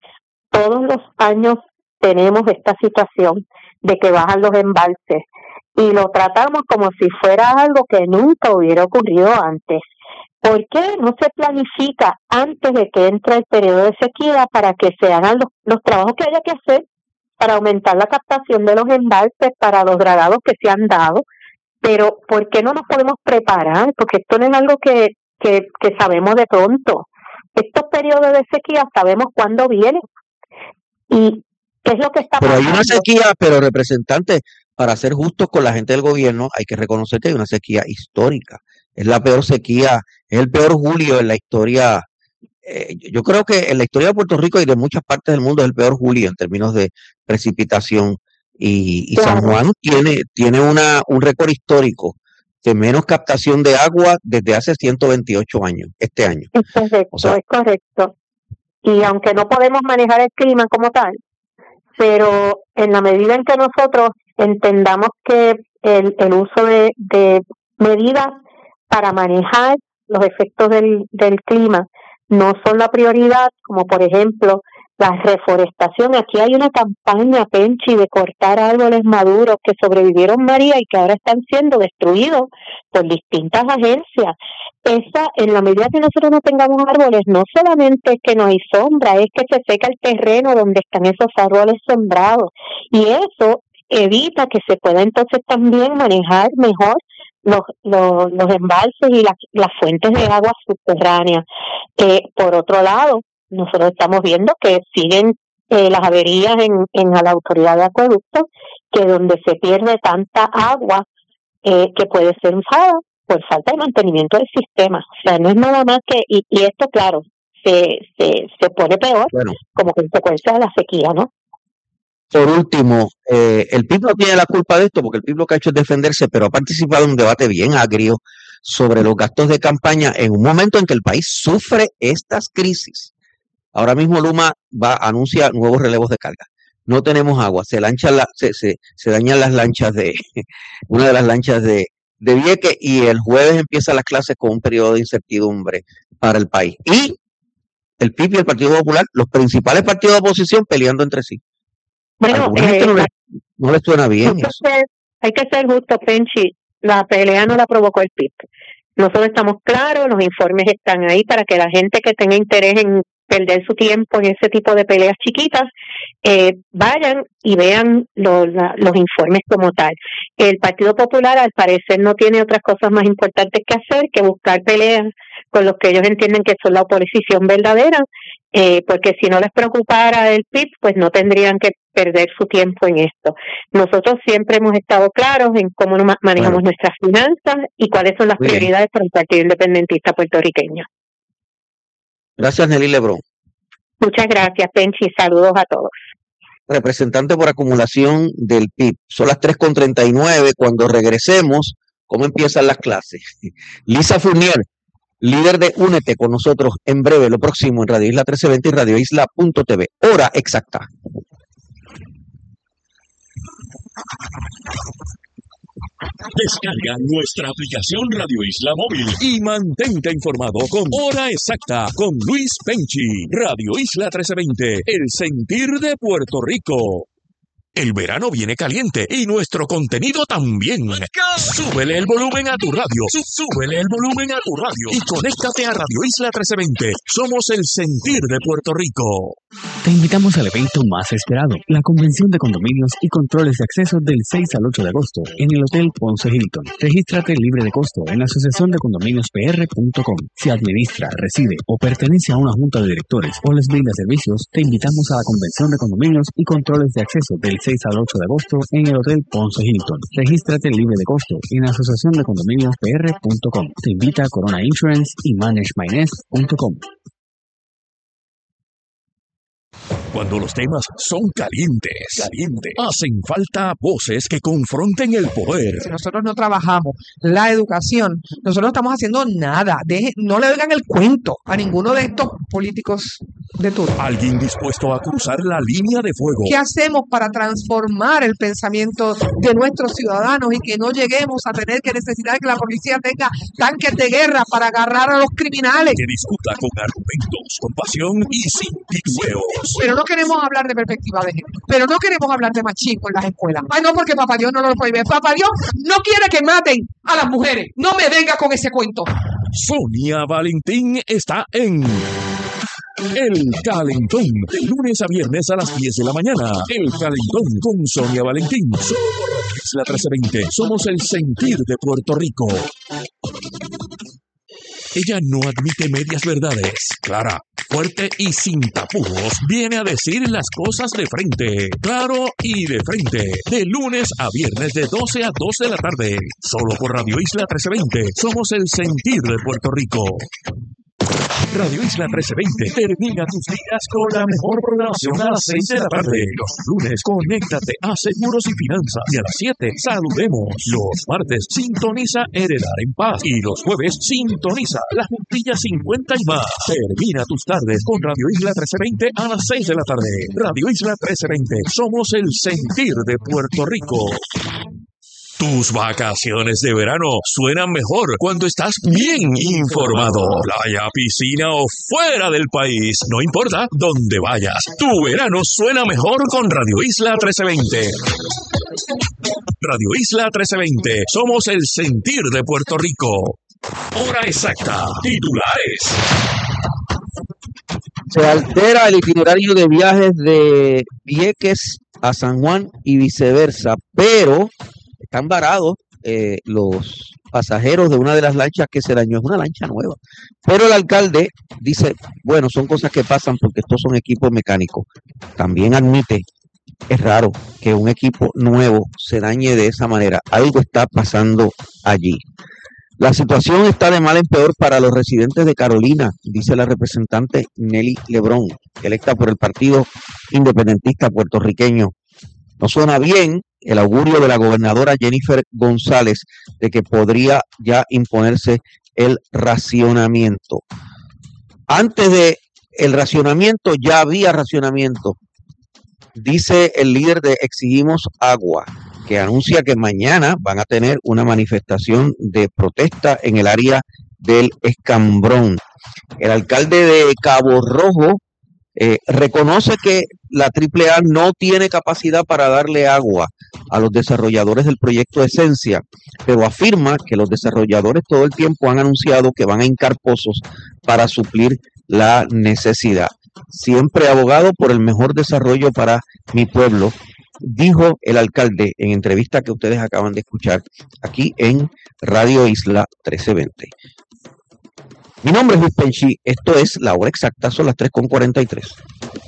Todos los años tenemos esta situación de que bajan los embalses. Y lo tratamos como si fuera algo que nunca hubiera ocurrido antes. ¿Por qué no se planifica antes de que entre el periodo de sequía para que se hagan los, los trabajos que haya que hacer para aumentar la captación de los embalses para los dragados que se han dado? Pero ¿por qué no nos podemos preparar? Porque esto no es algo que, que, que sabemos de pronto. Estos periodos de sequía sabemos cuándo vienen. ¿Y qué es lo que está Pero hay pasando? una sequía, pero representante, para ser justos con la gente del gobierno, hay que reconocer que hay una sequía histórica. Es la peor sequía, es el peor julio en la historia. Eh, yo creo que en la historia de Puerto Rico y de muchas partes del mundo es el peor julio en términos de precipitación. Y, y San Claro. Juan tiene, tiene una, un récord histórico de menos captación de agua desde hace ciento veintiocho años, este año. Es correcto, O sea, es correcto. Y aunque no podemos manejar el clima como tal, pero en la medida en que nosotros entendamos que el, el uso de, de medidas para manejar los efectos del, del clima no son la prioridad, como por ejemplo la reforestación. Aquí hay una campaña, Penchi, de cortar árboles maduros que sobrevivieron María y que ahora están siendo destruidos por distintas agencias. Esa, en la medida que nosotros no tengamos árboles, no solamente es que no hay sombra, es que se seca el terreno donde están esos árboles sembrados. Y eso evita que se pueda entonces también manejar mejor los, los, los embalses y las, las fuentes de agua subterráneas. Eh, por otro lado, nosotros estamos viendo que siguen eh, las averías en, en la autoridad de acueductos, que donde se pierde tanta agua eh, que puede ser usada por falta de mantenimiento del sistema. O sea, no es nada más que, y, y esto, claro, se, se, se pone peor bueno, como consecuencia de la sequía, ¿no? por último, eh, el P I B no tiene la culpa de esto porque el P I B lo que ha hecho es defenderse, pero ha participado en un debate bien agrio sobre los gastos de campaña en un momento en que el país sufre estas crisis. Ahora mismo Luma va anuncia nuevos relevos de carga. No tenemos agua, se lanchan la, se, se, se dañan las lanchas de una de las lanchas de, de Vieques y el jueves empiezan las clases con un periodo de incertidumbre para el país. Y el P I B y el Partido Popular, los principales partidos de oposición peleando entre sí. A Bueno, alguna gente eh, no le, no le suena bien hay que eso. ser, hay que ser justo, Penchi. La pelea no la provocó el P I B. Nosotros estamos claros, los informes están ahí para que la gente que tenga interés en perder su tiempo en ese tipo de peleas chiquitas, eh, vayan y vean lo, la, los informes como tal. El Partido Popular, al parecer, no tiene otras cosas más importantes que hacer que buscar peleas con los que ellos entienden que son la oposición verdadera, eh, porque si no les preocupara el P I B, pues no tendrían que perder su tiempo en esto. Nosotros siempre hemos estado claros en cómo manejamos bueno. nuestras finanzas y cuáles son las Muy prioridades bien. para el Partido Independentista puertorriqueño. Gracias, Nelly Lebrón. Muchas gracias, Penchi. Saludos a todos. Representante por acumulación del P I B. Son las tres con treinta y nueve. Cuando regresemos, ¿cómo empiezan las clases? Lisa Fournier, líder de Únete con nosotros en breve, lo próximo en Radio Isla trece veinte y Radio Isla punto t v. Hora exacta. Descarga nuestra aplicación Radio Isla Móvil y mantente informado con Hora Exacta con Luis Penchi. Radio Isla trece veinte, el sentir de Puerto Rico. El verano viene caliente y nuestro contenido también. Súbele el volumen a tu radio. Súbele el volumen a tu radio y conéctate a Radio Isla trece veinte. Somos el sentir de Puerto Rico. Te invitamos al evento más esperado, la Convención de Condominios y Controles de Acceso del seis al ocho de agosto en el Hotel Ponce Hilton. Regístrate libre de costo en la asociación de condominios p r punto com. Si administra, reside o pertenece a una junta de directores o les brinda servicios, te invitamos a la Convención de Condominios y Controles de Acceso del seis al ocho de agosto en el Hotel Ponce Hilton. Regístrate libre de costo en la asociación de condominios p r punto com. Te invita Corona Insurance y manage my nest punto com. Cuando los temas son calientes, calientes, hacen falta voces que confronten el poder. Si nosotros no trabajamos la educación, nosotros no estamos haciendo nada. Deje, no le oigan el cuento a ninguno de estos políticos de turno. Alguien dispuesto a cruzar la línea de fuego. ¿Qué hacemos para transformar el pensamiento de nuestros ciudadanos y que no lleguemos a tener que necesitar que la policía tenga tanques de guerra para agarrar a los criminales? Que discuta con argumentos, con pasión y sin titubeos. Pero no queremos hablar de perspectiva de género, pero no queremos hablar de machismo en las escuelas. Ay, no, porque Papá Dios no lo prohíbe. Papá Dios no quiere que maten a las mujeres. No me venga con ese cuento. Sonia Valentín está en El Calentón, de lunes a viernes a las diez de la mañana. El Calentón con Sonia Valentín. Solo por Radio Isla trece veinte. Somos el sentir de Puerto Rico. Ella no admite medias verdades. Clara, fuerte y sin tapujos, viene a decir las cosas de frente. Claro y de frente. De lunes a viernes de doce a dos de la tarde. Solo por Radio Isla trece veinte. Somos el sentir de Puerto Rico. Radio Isla trece veinte termina tus días con la mejor programación a las seis de la tarde. Los lunes, conéctate a Seguros y Finanzas. Y a las siete, saludemos. Los martes, sintoniza Heredar en Paz. Y los jueves, sintoniza La Juntilla cincuenta y más. Termina tus tardes con Radio Isla trece veinte a las seis de la tarde. Radio Isla trece veinte, somos el sentir de Puerto Rico. Tus vacaciones de verano suenan mejor cuando estás bien informado. Playa, piscina o fuera del país, no importa dónde vayas. Tu verano suena mejor con Radio Isla trece veinte. Radio Isla trece veinte, somos el sentir de Puerto Rico. Hora exacta, titulares. Se altera el itinerario de viajes de Vieques a San Juan y viceversa, pero están varados eh, los pasajeros de una de las lanchas que se dañó. Es una lancha nueva. Pero el alcalde dice, bueno, son cosas que pasan porque estos son equipos mecánicos. También admite, es raro que un equipo nuevo se dañe de esa manera. Algo está pasando allí. La situación está de mal en peor para los residentes de Carolina, dice la representante Nelly Lebrón, electa por el Partido Independentista puertorriqueño. No suena bien el augurio de la gobernadora Jennifer González de que podría ya imponerse el racionamiento. Antes de el racionamiento ya había racionamiento, dice el líder de Exigimos Agua, que anuncia que mañana van a tener una manifestación de protesta en el área del Escambrón. El alcalde de Cabo Rojo eh, reconoce que la triple A no tiene capacidad para darle agua a los desarrolladores del proyecto Esencia, pero afirma que los desarrolladores todo el tiempo han anunciado que van a hincar pozos para suplir la necesidad. Siempre abogado por el mejor desarrollo para mi pueblo, dijo el alcalde en entrevista que ustedes acaban de escuchar aquí en Radio Isla trece veinte. Mi nombre es Luis Penchi, esto es La Hora Exacta, son las tres con cuarenta y tres.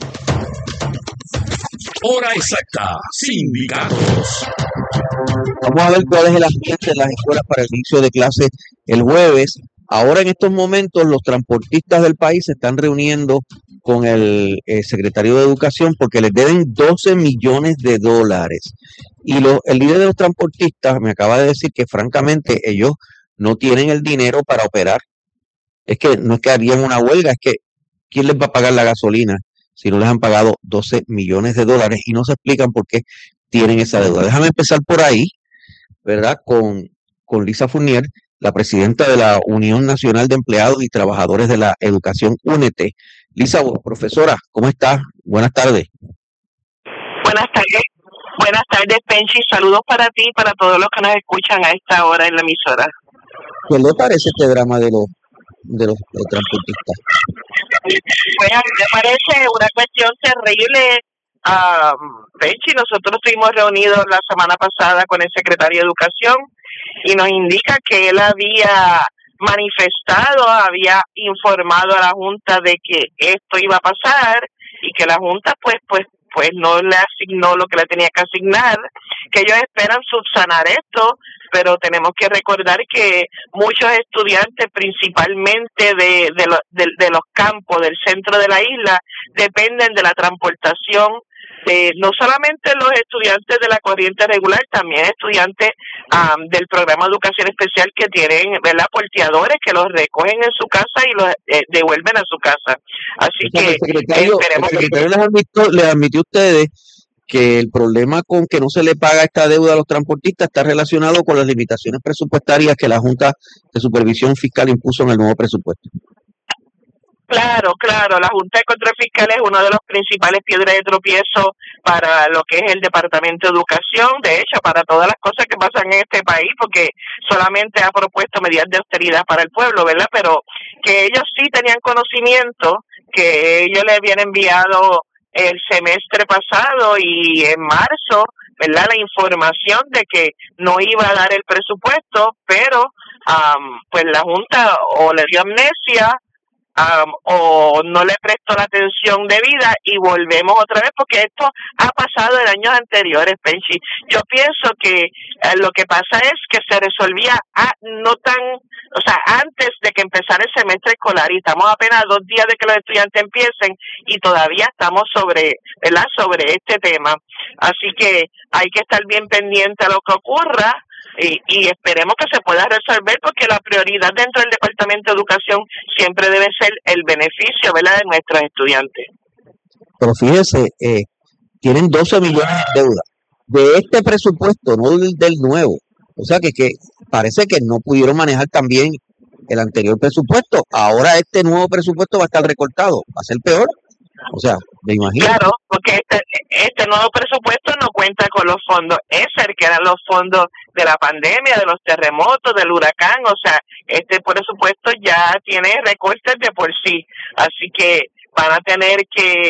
Hora exacta, sindicatos. Vamos a ver cuál es el ambiente en las escuelas para el inicio de clases el jueves. Ahora en estos momentos los transportistas del país se están reuniendo con el eh, secretario de Educación porque les deben doce millones de dólares. Y lo, el líder de los transportistas me acaba de decir que francamente ellos no tienen el dinero para operar. Es que no es que harían una huelga, es que ¿quién les va a pagar la gasolina si no les han pagado doce millones de dólares? Y no se explican por qué tienen esa deuda. Déjame empezar por ahí, ¿verdad? Con, con Lisa Fournier, la presidenta de la Unión Nacional de Empleados y Trabajadores de la Educación, únete. Lisa, profesora, ¿cómo estás? Buenas tardes. Buenas tardes. Buenas tardes, Penchi. Saludos para ti y para todos los que nos escuchan a esta hora en la emisora. ¿Qué le parece este drama de los, de los de transportistas? Pues a mí me parece una cuestión terrible. Um, Penchi, nosotros estuvimos reunidos la semana pasada con el secretario de Educación y nos indica que él había manifestado, había informado a la Junta de que esto iba a pasar y que la Junta pues pues pues no le asignó lo que le tenía que asignar, que ellos esperan subsanar esto, pero tenemos que recordar que muchos estudiantes, principalmente de, de, lo, de, de los campos del centro de la isla, dependen de la transportación de no solamente los estudiantes de la corriente regular, también estudiantes um, del programa de educación especial que tienen, ¿verdad?, porteadores que los recogen en su casa y los eh, devuelven a su casa. Así que el secretario, esperemos el secretario que... les admitió, les admitió a ustedes que el problema con que no se le paga esta deuda a los transportistas está relacionado con las limitaciones presupuestarias que la Junta de Supervisión Fiscal impuso en el nuevo presupuesto. Claro, claro, la Junta de Control Fiscal es uno de los principales piedras de tropiezo para lo que es el Departamento de Educación, de hecho, para todas las cosas que pasan en este país, porque solamente ha propuesto medidas de austeridad para el pueblo, ¿verdad? Pero que ellos sí tenían conocimiento, que ellos le habían enviado el semestre pasado y en marzo, ¿verdad?, la información de que no iba a dar el presupuesto, pero um, pues la Junta o le dio amnesia, Um, o no le prestó la atención debida y volvemos otra vez porque esto ha pasado en años anteriores, Penchi. Yo pienso que eh, lo que pasa es que se resolvía a, no tan, o sea, antes de que empezara el semestre escolar y estamos apenas a dos días de que los estudiantes empiecen y todavía estamos sobre, ¿verdad?, sobre este tema. Así que hay que estar bien pendiente a lo que ocurra. Y, y esperemos que se pueda resolver porque la prioridad dentro del Departamento de Educación siempre debe ser el beneficio, ¿verdad?, de nuestros estudiantes. Pero fíjese, eh, tienen doce millones de deuda de este presupuesto, no del, del nuevo. O sea que, que parece que no pudieron manejar también el anterior presupuesto. Ahora este nuevo presupuesto va a estar recortado, va a ser peor. O sea, me imagino. Claro, porque este, este nuevo presupuesto no cuenta con los fondos E S E R, que eran los fondos de la pandemia, de los terremotos, del huracán. O sea, este presupuesto ya tiene recortes de por sí. Así que van a tener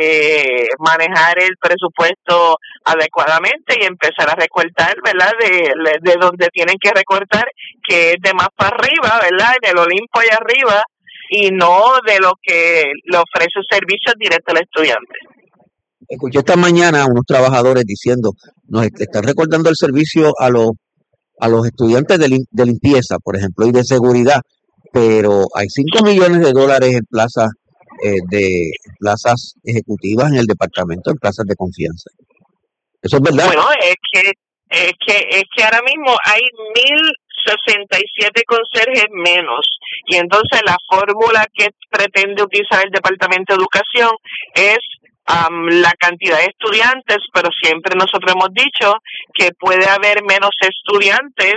que manejar el presupuesto adecuadamente y empezar a recortar, ¿verdad?, de, de donde tienen que recortar, que es de más para arriba, ¿verdad?, en el Olimpo y arriba, y no de lo que le ofrece servicios directos al estudiante. Escuché esta mañana a unos trabajadores diciendo, nos están recortando el servicio a los a los estudiantes de, lim, de limpieza, por ejemplo, y de seguridad, pero hay cinco millones de dólares en plazas eh, de plazas ejecutivas en el departamento, en plazas de confianza. ¿Eso es verdad? Bueno, es que es que es que ahora mismo hay mil sesenta y siete conserjes menos y entonces la fórmula que pretende utilizar el Departamento de Educación es um, la cantidad de estudiantes, pero siempre nosotros hemos dicho que puede haber menos estudiantes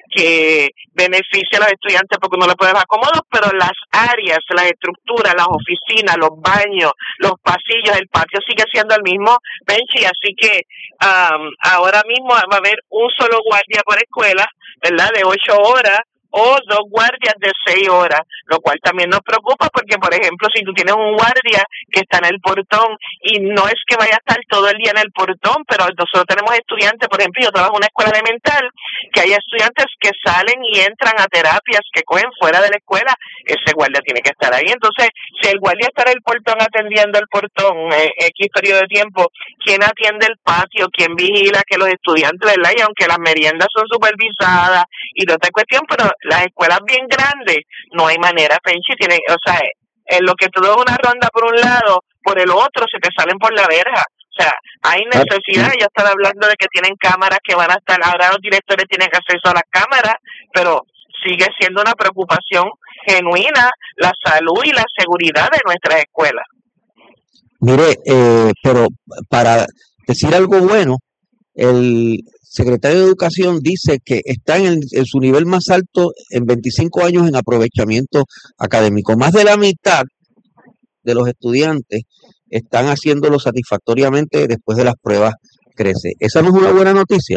que beneficia a los estudiantes porque uno le puede dar cómodos, pero las áreas, las estructuras, las oficinas, los baños, los pasillos, el patio sigue siendo el mismo, Penchi, así que um, ahora mismo va a haber un solo guardia por escuela, ¿verdad?, de ocho horas o dos guardias de seis horas, lo cual también nos preocupa porque, por ejemplo, si tú tienes un guardia que está en el portón y no es que vaya a estar todo el día en el portón, pero nosotros tenemos estudiantes, por ejemplo, yo trabajo en una escuela elemental, que hay estudiantes que salen y entran a terapias que cogen fuera de la escuela, ese guardia tiene que estar ahí. Entonces, si el guardia está en el portón atendiendo el portón eh, X periodo de tiempo, ¿quién atiende el patio? ¿Quién vigila que los estudiantes, verdad? Y aunque las meriendas son supervisadas y toda esta cuestión, pero las escuelas bien grandes, no hay manera, Penchi, tienen, o sea, en lo que todo es una ronda por un lado, por el otro se te salen por la verja. O sea, hay necesidad, ya están hablando de que tienen cámaras que van a estar, ahora los directores tienen acceso a las cámaras, pero sigue siendo una preocupación genuina la salud y la seguridad de nuestras escuelas. Mire, eh, pero para decir algo bueno, el secretario de Educación dice que está en, el, en su nivel más alto en veinticinco años en aprovechamiento académico. Más de la mitad de los estudiantes están haciéndolo satisfactoriamente después de las pruebas crece. ¿Esa no es una buena noticia?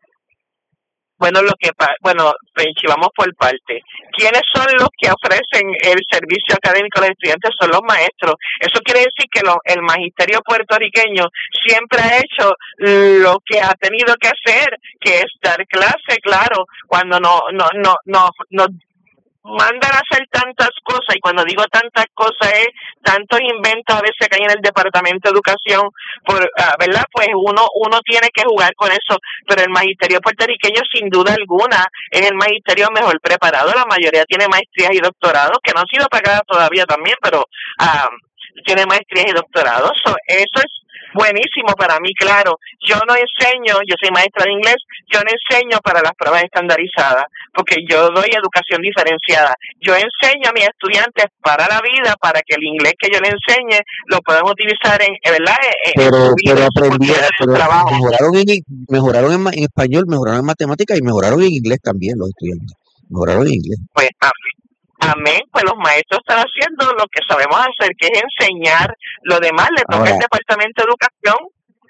Bueno, lo que bueno, Penchi, vamos por parte. ¿Quiénes son los que ofrecen el servicio académico a los estudiantes? Son los maestros. Eso quiere decir que lo, el magisterio puertorriqueño siempre ha hecho lo que ha tenido que hacer, que es dar clase, claro, cuando no no no no no mandan a hacer tantas cosas, y cuando digo tantas cosas es tantos inventos a veces que hay en el Departamento de Educación, por uh, verdad, pues uno uno tiene que jugar con eso, pero el magisterio puertorriqueño sin duda alguna es el magisterio mejor preparado. La mayoría tiene maestrías y doctorados que no han sido pagadas todavía también, pero uh, tiene maestrías y doctorados. So, eso es buenísimo para mí, claro. Yo no enseño, yo soy maestra de inglés, yo no enseño para las pruebas estandarizadas, porque yo doy educación diferenciada. Yo enseño a mis estudiantes para la vida, para que el inglés que yo les enseñe lo puedan utilizar en, ¿verdad? En, pero en su vida, pero en su aprendieron, pero trabajo. mejoraron en, mejoraron en, en español, mejoraron en matemáticas y mejoraron en inglés también los estudiantes. Mejoraron en inglés. Pues amén. Amén, pues los maestros están haciendo lo que sabemos hacer, que es enseñar. Lo demás le toca Ahora, al Departamento de Educación.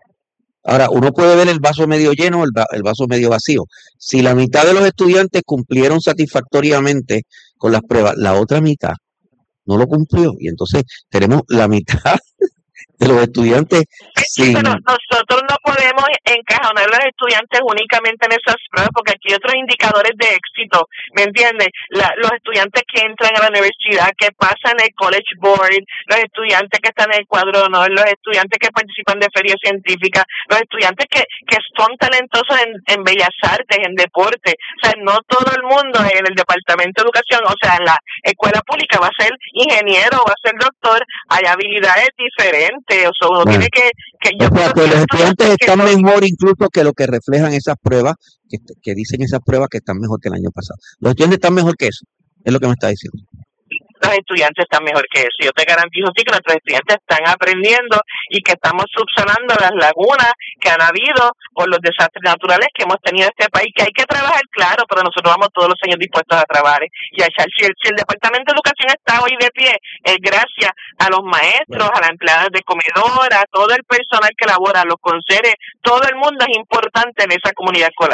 Ahora, uno puede ver el vaso medio lleno o el, va- el vaso medio vacío. Si la mitad de los estudiantes cumplieron satisfactoriamente con las pruebas, la otra mitad no lo cumplió. Y entonces tenemos la mitad de los estudiantes Sí, sin... pero nosotros no podemos encajonar a los estudiantes únicamente en esas pruebas, porque aquí hay otros indicadores de éxito, ¿me entiendes? La, los estudiantes que entran a la universidad, que pasan el College Board, los estudiantes que están en el cuadro de honor, los estudiantes que participan de ferias científicas, los estudiantes que, que son talentosos en, en bellas artes, en deporte. O sea, no todo el mundo en el Departamento de Educación, o sea, en la escuela pública va a ser ingeniero, va a ser doctor, hay habilidades diferentes, o sea, uno Bueno, tiene que, que o yo sea, creo que que los esto estudiantes que están no- mejor incluso que lo que reflejan esas pruebas, que, que dicen esas pruebas que están mejor que el año pasado. Los estudiantes están mejor que eso, es lo que me está diciendo. los estudiantes están mejor que eso. Yo te garantizo sí que nuestros estudiantes están aprendiendo y que estamos subsanando las lagunas que han habido por los desastres naturales que hemos tenido en este país, que hay que trabajar, claro, pero nosotros vamos todos los años dispuestos a trabajar y a echar. Si el, si el Departamento de Educación está hoy de pie, es gracias a los maestros, a las empleadas de comedora, a todo el personal que labora, a los conserjes, todo el mundo es importante en esa comunidad escolar.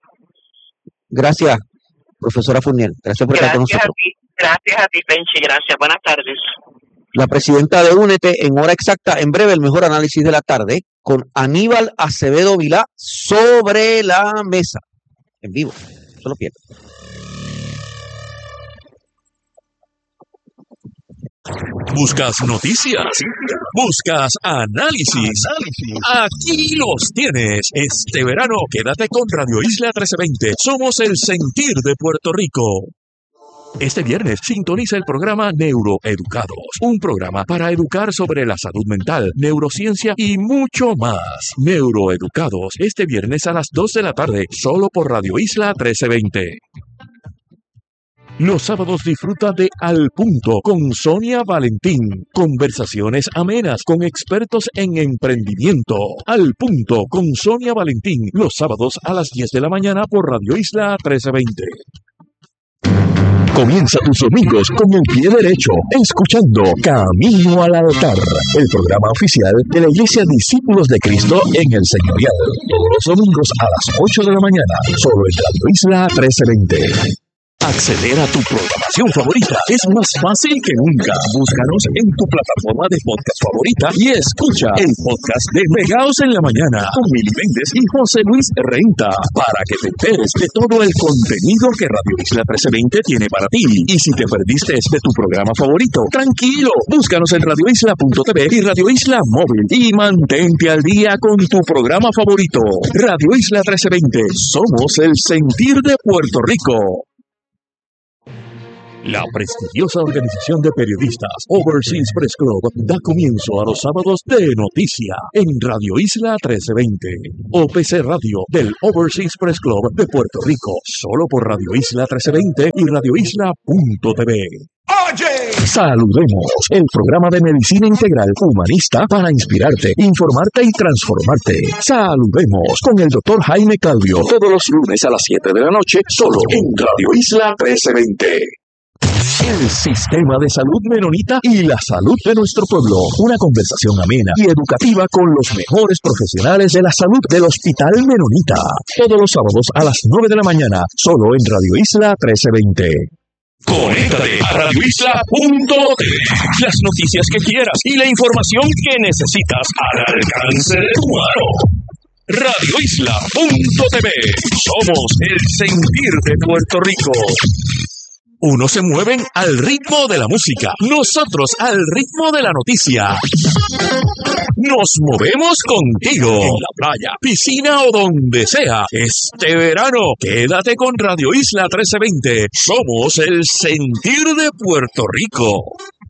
Gracias, profesora Fournier. Gracias por estar con Gracias a nosotros. ti, gracias a ti, Penchi, gracias. Buenas tardes. La presidenta de Únete en hora exacta, en breve, el mejor análisis de la tarde, con Aníbal Acevedo Vilá sobre la mesa. En vivo. No se lo pierdan. Buscas noticias, buscas análisis. Aquí los tienes. Este verano quédate con Radio Isla trece veinte. Somos el sentir de Puerto Rico. Este viernes sintoniza el programa Neuroeducados, un programa para educar sobre la salud mental, neurociencia y mucho más. Neuroeducados, este viernes a las dos de la tarde, solo por Radio Isla trece veinte. Los sábados disfruta de Al Punto con Sonia Valentín. Conversaciones amenas con expertos en emprendimiento. Al Punto con Sonia Valentín. Los sábados a las diez de la mañana por Radio Isla trece veinte. Comienza tus domingos con el pie derecho, escuchando Camino al Altar, el programa oficial de la Iglesia Discípulos de Cristo en el Señorial. Todos los domingos a las ocho de la mañana, solo en Radio Isla trece veinte. Acceder a tu programación favorita es más fácil que nunca. Búscanos en tu plataforma de podcast favorita y escucha el podcast de Pegaos en la Mañana con Mili Méndez y José Luis Renta para que te enteres de todo el contenido que Radio Isla trece veinte tiene para ti. Y si te perdiste de tu programa favorito, tranquilo, búscanos en radio isla punto t v y Radio Isla Móvil y mantente al día con tu programa favorito. Radio Isla trece veinte, somos el sentir de Puerto Rico. La prestigiosa organización de periodistas Overseas Press Club da comienzo a los sábados de noticia en Radio Isla trece veinte, O P C Radio del Overseas Press Club de Puerto Rico, solo por Radio Isla trece veinte y radio isla punto t v. Oye, saludemos el programa de medicina integral humanista para inspirarte, informarte y transformarte. Saludemos con el doctor Jaime Calvio todos los lunes a las siete de la noche, solo en Radio Isla trece veinte. El sistema de salud menonita y la salud de nuestro pueblo. Una conversación amena y educativa con los mejores profesionales de la salud del Hospital Menonita. Todos los sábados a las nueve de la mañana, solo en Radio Isla trece veinte. Conéctate a radio isla punto t v. Las noticias que quieras y la información que necesitas al alcance de tu mano. radio isla punto t v. Somos el sentir de Puerto Rico. Unos se mueven al ritmo de la música, nosotros al ritmo de la noticia. Nos movemos contigo en la playa, piscina o donde sea. Este verano, quédate con Radio Isla trece veinte. Somos el sentir de Puerto Rico.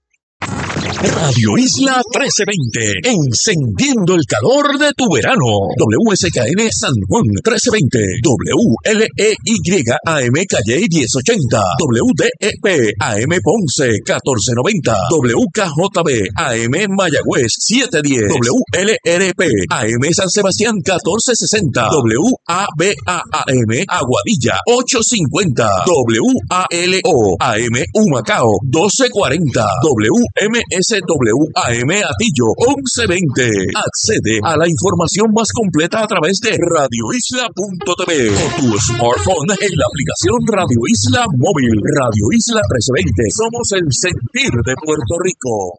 Radio Isla trece veinte, encendiendo el calor de tu verano. W S K N San Juan trece veinte, W L E Y A M Calle diez ochenta, W D E P A M Ponce catorce noventa, W K J B A M Mayagüez siete diez, W L R P A M San Sebastián catorce sesenta, W A B A A M Aguadilla ocho cincuenta, W A L O A M Humacao doce cuarenta, W M S W A M Atillo once veinte. Accede a la información más completa a través de radio isla punto t v o tu smartphone en la aplicación Radio Isla Móvil. Radio Isla trece veinte. Somos el sentir de Puerto Rico.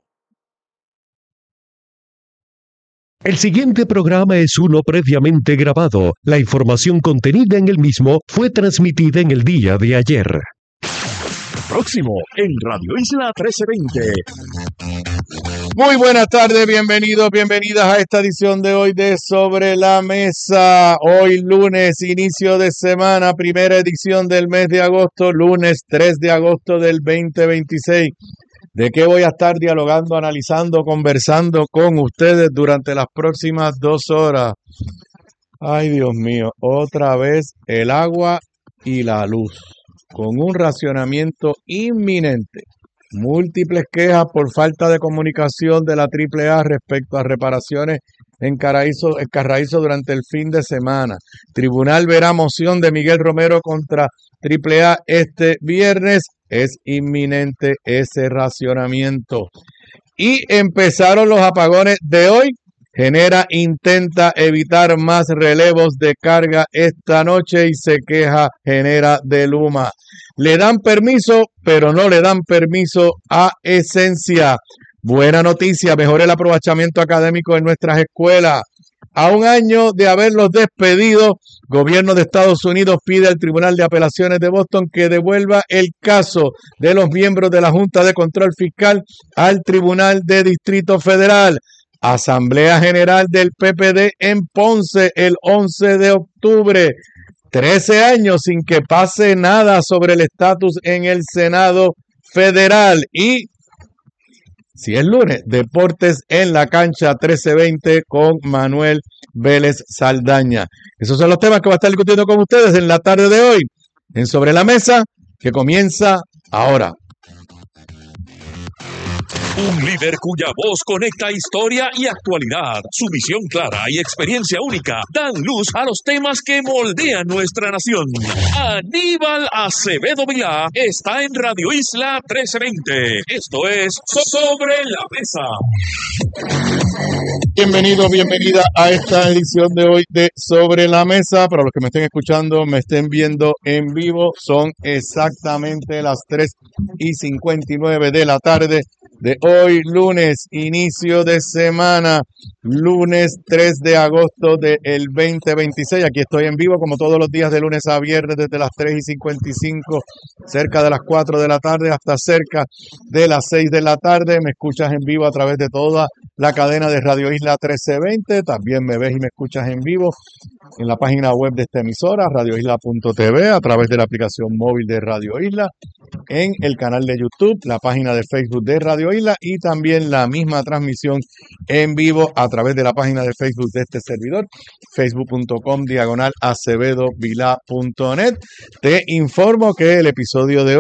El siguiente programa es uno previamente grabado. La información contenida en el mismo fue transmitida en el día de ayer. Próximo en Radio Isla trece veinte. Muy buenas tardes, bienvenidos, bienvenidas a esta edición de hoy de Sobre la Mesa. Hoy lunes, inicio de semana, primera edición del mes de agosto, lunes tres de agosto del veinte veintiséis. ¿De qué voy a estar dialogando, analizando, conversando con ustedes durante las próximas dos horas? Ay, Dios mío, otra vez el agua y la luz, con un racionamiento inminente. Múltiples quejas por falta de comunicación de la triple A respecto a reparaciones en Carraízo, en Carraízo durante el fin de semana. Tribunal verá moción de Miguel Romero contra triple A este viernes. Es inminente ese racionamiento. Y empezaron los apagones de hoy. Genera intenta evitar más relevos de carga esta noche y se queja Genera de Luma. Le dan permiso, pero no le dan permiso a Esencia. Buena noticia, mejora el aprovechamiento académico en nuestras escuelas. A un año de haberlos despedido, gobierno de Estados Unidos pide al Tribunal de Apelaciones de Boston que devuelva el caso de los miembros de la Junta de Control Fiscal al Tribunal de Distrito Federal. Asamblea General del P P D en Ponce el once de octubre. trece años sin que pase nada sobre el estatus en el Senado Federal. Y si es lunes, deportes en la cancha trece veinte con Manuel Vélez Saldaña. Esos son los temas que va a estar discutiendo con ustedes en la tarde de hoy en Sobre la Mesa, que comienza ahora. Un líder cuya voz conecta historia y actualidad. Su visión clara y experiencia única dan luz a los temas que moldean nuestra nación. Aníbal Acevedo Vilá está en Radio Isla trece veinte. Esto es Sobre la Mesa. Bienvenido, bienvenida a esta edición de hoy de Sobre la Mesa. Para los que me estén escuchando, me estén viendo en vivo, son exactamente las tres y cincuenta y nueve de la tarde de hoy, lunes, inicio de semana, lunes tres de agosto del veinte veintiséis. Aquí estoy en vivo como todos los días de lunes a viernes desde las tres y cincuenta y cinco, cerca de las cuatro de la tarde hasta cerca de las seis de la tarde. Me escuchas en vivo a través de toda la cadena de Radio Isla trece veinte. También me ves y me escuchas en vivo en la página web de esta emisora, radio isla punto t v, a través de la aplicación móvil de Radio Isla, en el canal de YouTube, la página de Facebook de Radio Isla y también la misma transmisión en vivo a través de la página de Facebook de este servidor, facebook punto com diagonal acevedo vilá punto net. Te informo que el episodio de hoy